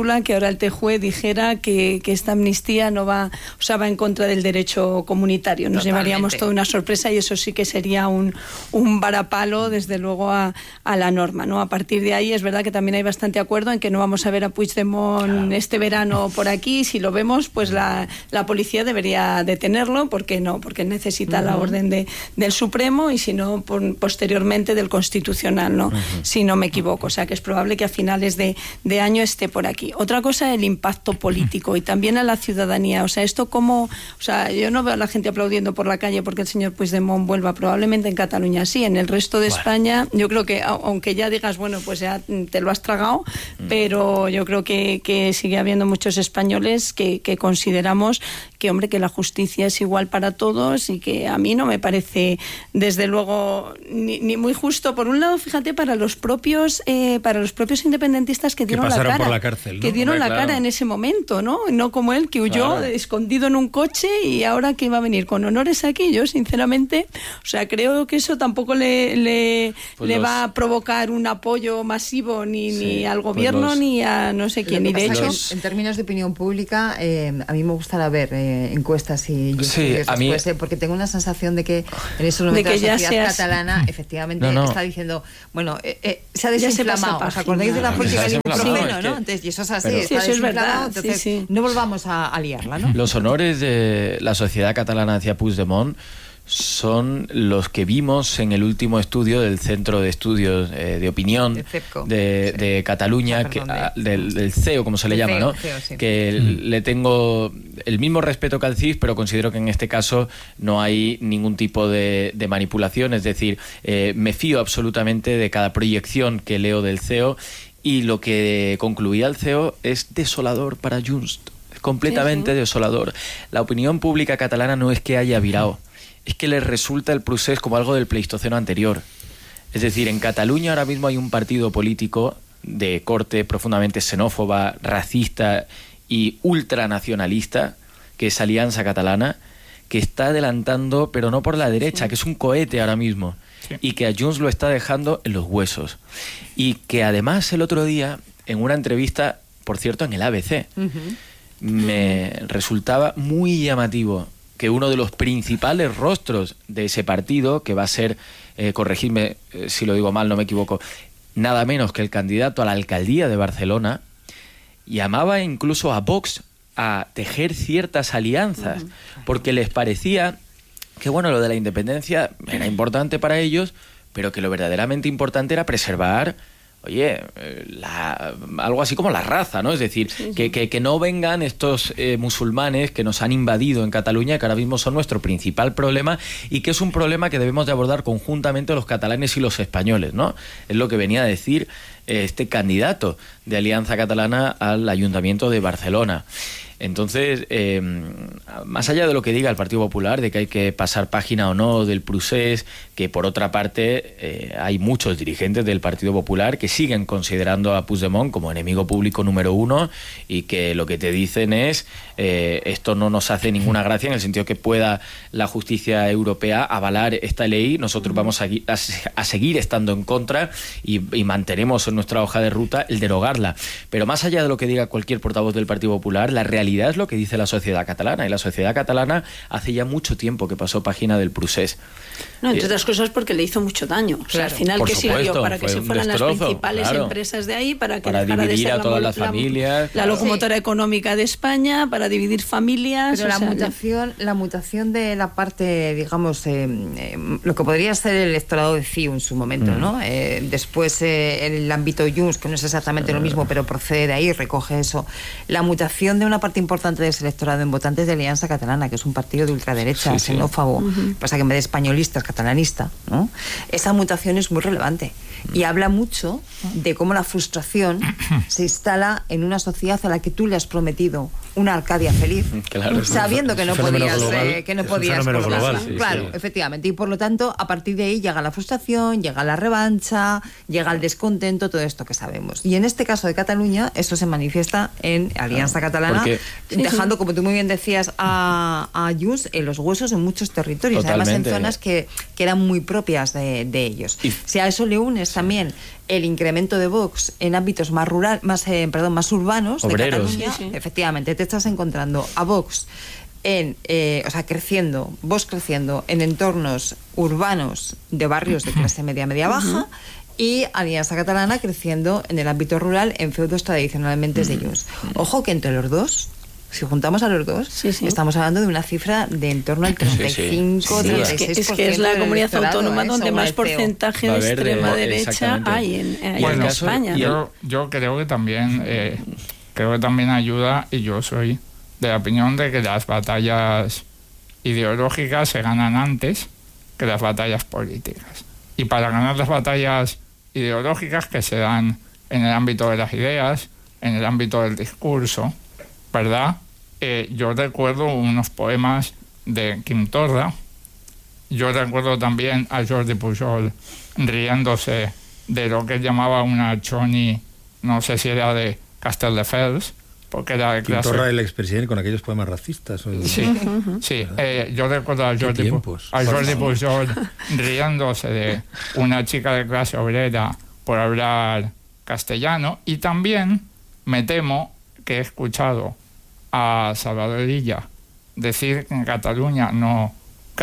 ahora el T J U E dijera que, que esta amnistía no va, o sea, va en contra del derecho comunitario. Nos Totalmente. Llevaríamos toda una sorpresa y eso sí que sería un, un varapalo, desde luego, a, a la norma, ¿no? A partir de ahí es verdad que también hay bastante acuerdo en que no vamos a ver a Puigdemont claro. este verano por aquí. Si lo vemos, pues la, la policía debería detenerlo. ¿Por qué no? Porque necesita uh-huh. la orden de, del Supremo y si no, por, posteriormente del Constitucional, ¿no? Uh-huh. Si no me equivoco. O sea, que es probable que a finales de, de año esté por aquí. Otra cosa, el impacto político y también a la ciudadanía. O sea, esto como... O sea, yo no veo a la gente aplaudiendo por la calle porque el señor Puigdemont vuelva. Probablemente en Cataluña sí. En el resto de bueno. España, yo creo que, aunque ya digas, bueno, pues ya te lo has tragado, mm. pero yo creo que, que sigue habiendo muchos españoles que, que consideramos que, hombre, que la justicia es igual para todos y que a mí no me parece, desde luego, ni, ni muy justo. Por un lado, fíjate, para los propios eh, para los propios independentistas que dieron que pasaron la cara, por la cárcel, ¿no? que dieron Hombre, la claro. cara en ese momento, ¿no? No como él, que huyó claro. escondido en un coche y ahora que iba a venir con honores aquí. Yo, sinceramente, o sea, creo que eso tampoco le, le, pues le los... va a provocar un apoyo masivo ni, sí, ni al gobierno pues los... ni a no sé quién. Y de hecho, los... en términos de opinión pública, eh, a mí me gustaría ver eh, encuestas y yo sí, a mí... después, eh, porque tengo una sensación de que en esos momentos la sociedad seas... catalana efectivamente no, no. está diciendo, bueno, eh, eh, se ha desinflamado. ¿Os acordáis de la política del ibuprofeno, no? Es que... Entonces, y eso es así, Pero... está sí, eso es verdad. Entonces, sí, sí. no volvamos a, a liarla, ¿no? Los honores de la sociedad catalana hacia Puigdemont son los que vimos en el último estudio del Centro de Estudios eh, de Opinión de, de, sí. de Cataluña, ah, perdón, que, a, del, del C E O, como se le llama, C E O, ¿no? C E O, sí. Que mm. le tengo el mismo respeto que al C I S, pero considero que en este caso no hay ningún tipo de, de manipulación, es decir, eh, me fío absolutamente de cada proyección que leo del C E O y lo que concluía el C E O es desolador para Junts, es completamente sí, sí. desolador. La opinión pública catalana no es que haya virado, es que les resulta el procés como algo del Pleistoceno anterior. Es decir, en Cataluña ahora mismo hay un partido político de corte profundamente xenófoba, racista y ultranacionalista, que es Alianza Catalana, que está adelantando, pero no por la derecha, sí. que es un cohete ahora mismo, sí. y que a Junts lo está dejando en los huesos. Y que además el otro día, en una entrevista, por cierto, en el A B C, uh-huh. me resultaba muy llamativo que uno de los principales rostros de ese partido, que va a ser, eh, corregidme eh, si lo digo mal, no me equivoco, nada menos que el candidato a la alcaldía de Barcelona, llamaba incluso a Vox a tejer ciertas alianzas, uh-huh. porque les parecía que, bueno, lo de la independencia era importante para ellos, pero que lo verdaderamente importante era preservar, oye, la, algo así como la raza, ¿no? Es decir, sí, sí. Que, que, que no vengan estos eh, musulmanes que nos han invadido en Cataluña, que ahora mismo son nuestro principal problema y que es un problema que debemos de abordar conjuntamente los catalanes y los españoles, ¿no? Es lo que venía a decir eh, este candidato de Alianza Catalana al Ayuntamiento de Barcelona. Entonces, eh, más allá de lo que diga el Partido Popular, de que hay que pasar página o no del procés, que por otra parte eh, hay muchos dirigentes del Partido Popular que siguen considerando a Puigdemont como enemigo público número uno y que lo que te dicen es eh, esto no nos hace ninguna gracia en el sentido que pueda la justicia europea avalar esta ley, nosotros vamos a, a, a seguir estando en contra y, y mantenemos en nuestra hoja de ruta el derogarla. Pero más allá de lo que diga cualquier portavoz del Partido Popular, la realidad es lo que dice la sociedad catalana, y la sociedad catalana hace ya mucho tiempo que pasó página del procés. No, entre otras cosas porque le hizo mucho daño. O sea, claro, al final, ¿qué sirvió? Para que se fueran destrozo, las principales claro. empresas de ahí, para que para dejara dividir de ser a todas la, las familias. La, la locomotora sí. económica de España, para dividir familias. Pero la, sea, mutación, la mutación de la parte, digamos, eh, eh, lo que podría ser el electorado de C I U en su momento, mm. ¿no? Eh, después eh, el ámbito Junts, que no es exactamente lo mismo, pero procede de ahí, recoge eso. La mutación de una parte importante del electorado en votantes de Alianza Catalana, que es un partido de ultraderecha, sí, xenófobo, sí. uh-huh. pasa que en vez de españolista es catalanista, ¿no? Esa mutación es muy relevante y habla mucho de cómo la frustración se instala en una sociedad a la que tú le has prometido una Arcadia feliz, claro, sabiendo que no podías global, eh, que no podías global, sí, claro, sí. efectivamente, y por lo tanto a partir de ahí llega la frustración, llega la revancha, llega el descontento, todo esto que sabemos. Y en este caso de Cataluña eso se manifiesta en Alianza claro, Catalana, porque... dejando, como tú muy bien decías, a, a Junts en los huesos en muchos territorios, totalmente. Además en zonas que, que eran muy propias de, de ellos. Y... si a eso le unes también el incremento de Vox en ámbitos más rural, más eh, perdón, más urbanos obreros. de Cataluña, sí, sí. efectivamente, te estás encontrando a Vox en, eh, o sea, creciendo, Vox creciendo en entornos urbanos de barrios de clase media, media baja, y Alianza Catalana creciendo en el ámbito rural en feudos tradicionalmente de Junts. Ojo que entre los dos, si juntamos a los dos, sí, sí. estamos hablando de una cifra de en torno al treinta y cinco, sí, sí. treinta y seis por ciento. Es que, es que es la del comunidad electorado, autónoma ¿eh? donde Según más el C E O. porcentaje Va a de haber de- extrema derecha exactamente. hay en, hay Bueno, en España. Yo, yo creo que también eh, creo que también ayuda, y yo soy de la opinión de que las batallas ideológicas se ganan antes que las batallas políticas. Y para ganar las batallas ideológicas, que se dan en el ámbito de las ideas, en el ámbito del discurso, ¿verdad? Eh, yo recuerdo unos poemas de Quim Torra. Yo recuerdo también a Jordi Pujol riéndose de lo que él llamaba una choni, no sé si era de Castelldefels, porque era de clase... Torra, el expresidente, con aquellos poemas racistas. O el... Sí, sí. Eh, yo recuerdo a Jordi, Pu- a Jordi Pujol riéndose de una chica de clase obrera por hablar castellano, y también me temo que he escuchado a Salvador Illa decir que en Cataluña no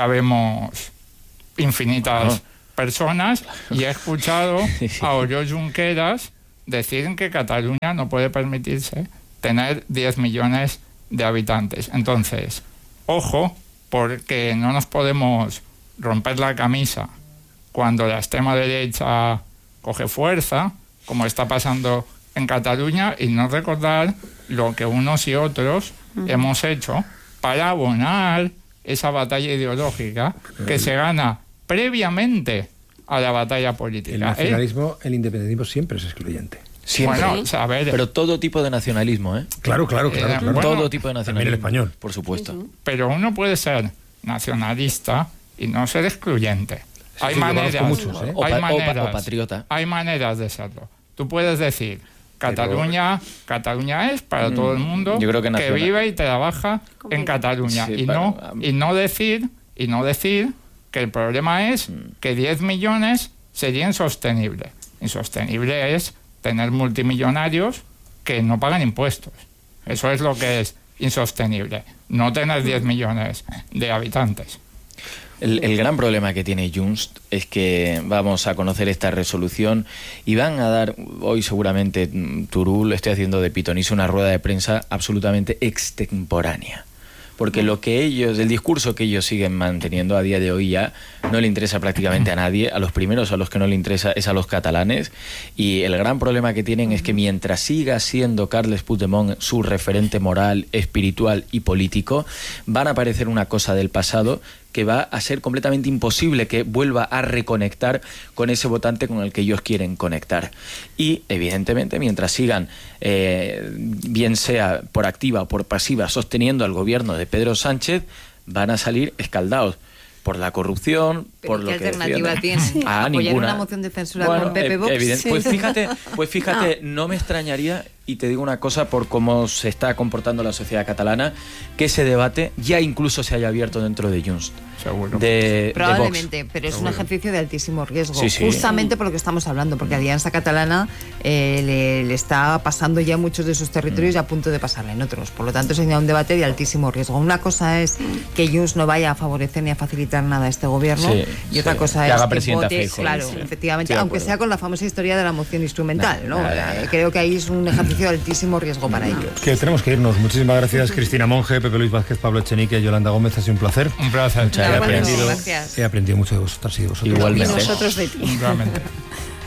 cabemos infinitas Ah. personas, y he escuchado a Oriol Junqueras decir que Cataluña no puede permitirse tener diez millones de habitantes. Entonces, ojo, porque no nos podemos romper la camisa cuando la extrema derecha coge fuerza, como está pasando en Cataluña, y no recordar lo que unos y otros uh-huh. hemos hecho para abonar esa batalla ideológica que se gana previamente a la batalla política. El nacionalismo, ¿eh? El independentismo siempre es excluyente. Siempre. Bueno, a ver, pero todo tipo de nacionalismo, ¿eh? Claro, claro, claro. Eh, claro. bueno, todo tipo de nacionalismo. El español. Por supuesto. Uh-huh. Pero uno puede ser nacionalista y no ser excluyente. Sí, hay sí, maneras, muchos, ¿eh? o, hay pa- maneras, o, pa- o patriota. Hay maneras de serlo. Tú puedes decir, Cataluña, pero... Cataluña es para mm, todo el mundo yo creo que, que vive y trabaja en Cataluña, sí, y para, no um... y no decir y no decir que el problema es que diez millones sería insostenible. Insostenible es tener multimillonarios que no pagan impuestos. Eso es lo que es insostenible. No tener diez millones de habitantes. El, el gran problema que tiene Junts es que vamos a conocer esta resolución y van a dar, hoy seguramente Turull esté haciendo de pitonizo una rueda de prensa absolutamente extemporánea. Porque lo que ellos, el discurso que ellos siguen manteniendo a día de hoy ya no le interesa prácticamente a nadie. A los primeros a los que no le interesa es a los catalanes, y el gran problema que tienen es que mientras siga siendo Carles Puigdemont su referente moral, espiritual y político, van a parecer una cosa del pasado que va a ser completamente imposible que vuelva a reconectar con ese votante con el que ellos quieren conectar. Y, evidentemente, mientras sigan, eh, bien sea por activa o por pasiva, sosteniendo al gobierno de Pedro Sánchez, van a salir escaldados por la corrupción, ¿Pero por qué lo que alternativa decían. tiene? Ah, ¿Apoyar ninguna. una moción de censura Bueno, con Pepe Vox? evidente. Sí. Pues fíjate, pues fíjate, no me extrañaría, y te digo una cosa por cómo se está comportando la sociedad catalana, que ese debate ya incluso se haya abierto dentro de Junts. Seguro. De, Probablemente, de Vox. pero es Seguro. un ejercicio de altísimo riesgo. Sí, sí. Justamente por lo que estamos hablando, porque Alianza Catalana eh, le, le está pasando ya muchos de sus territorios y a punto de pasarle en otros. Por lo tanto, sería un debate de altísimo riesgo. Una cosa es que Junts no vaya a favorecer ni a facilitar nada a este gobierno, Sí, y otra sí. cosa Que es haga que presidenta vote, Feijóo. claro, Sí. efectivamente, Estoy de aunque acuerdo. sea con la famosa historia de la moción instrumental, ¿no? Nada, nada. Eh, Creo que ahí es un ejercicio de altísimo riesgo para ellos. Que tenemos que irnos. Muchísimas gracias, Cristina Monge, Pepe Luis Vázquez, Pablo Echenique, Yolanda Gómez. Ha sido un placer. Un placer. Muchas He gracias. aprendido, Gracias. he aprendido mucho de vosotras y de vosotros. Igualmente. Y nosotros de ti. Realmente.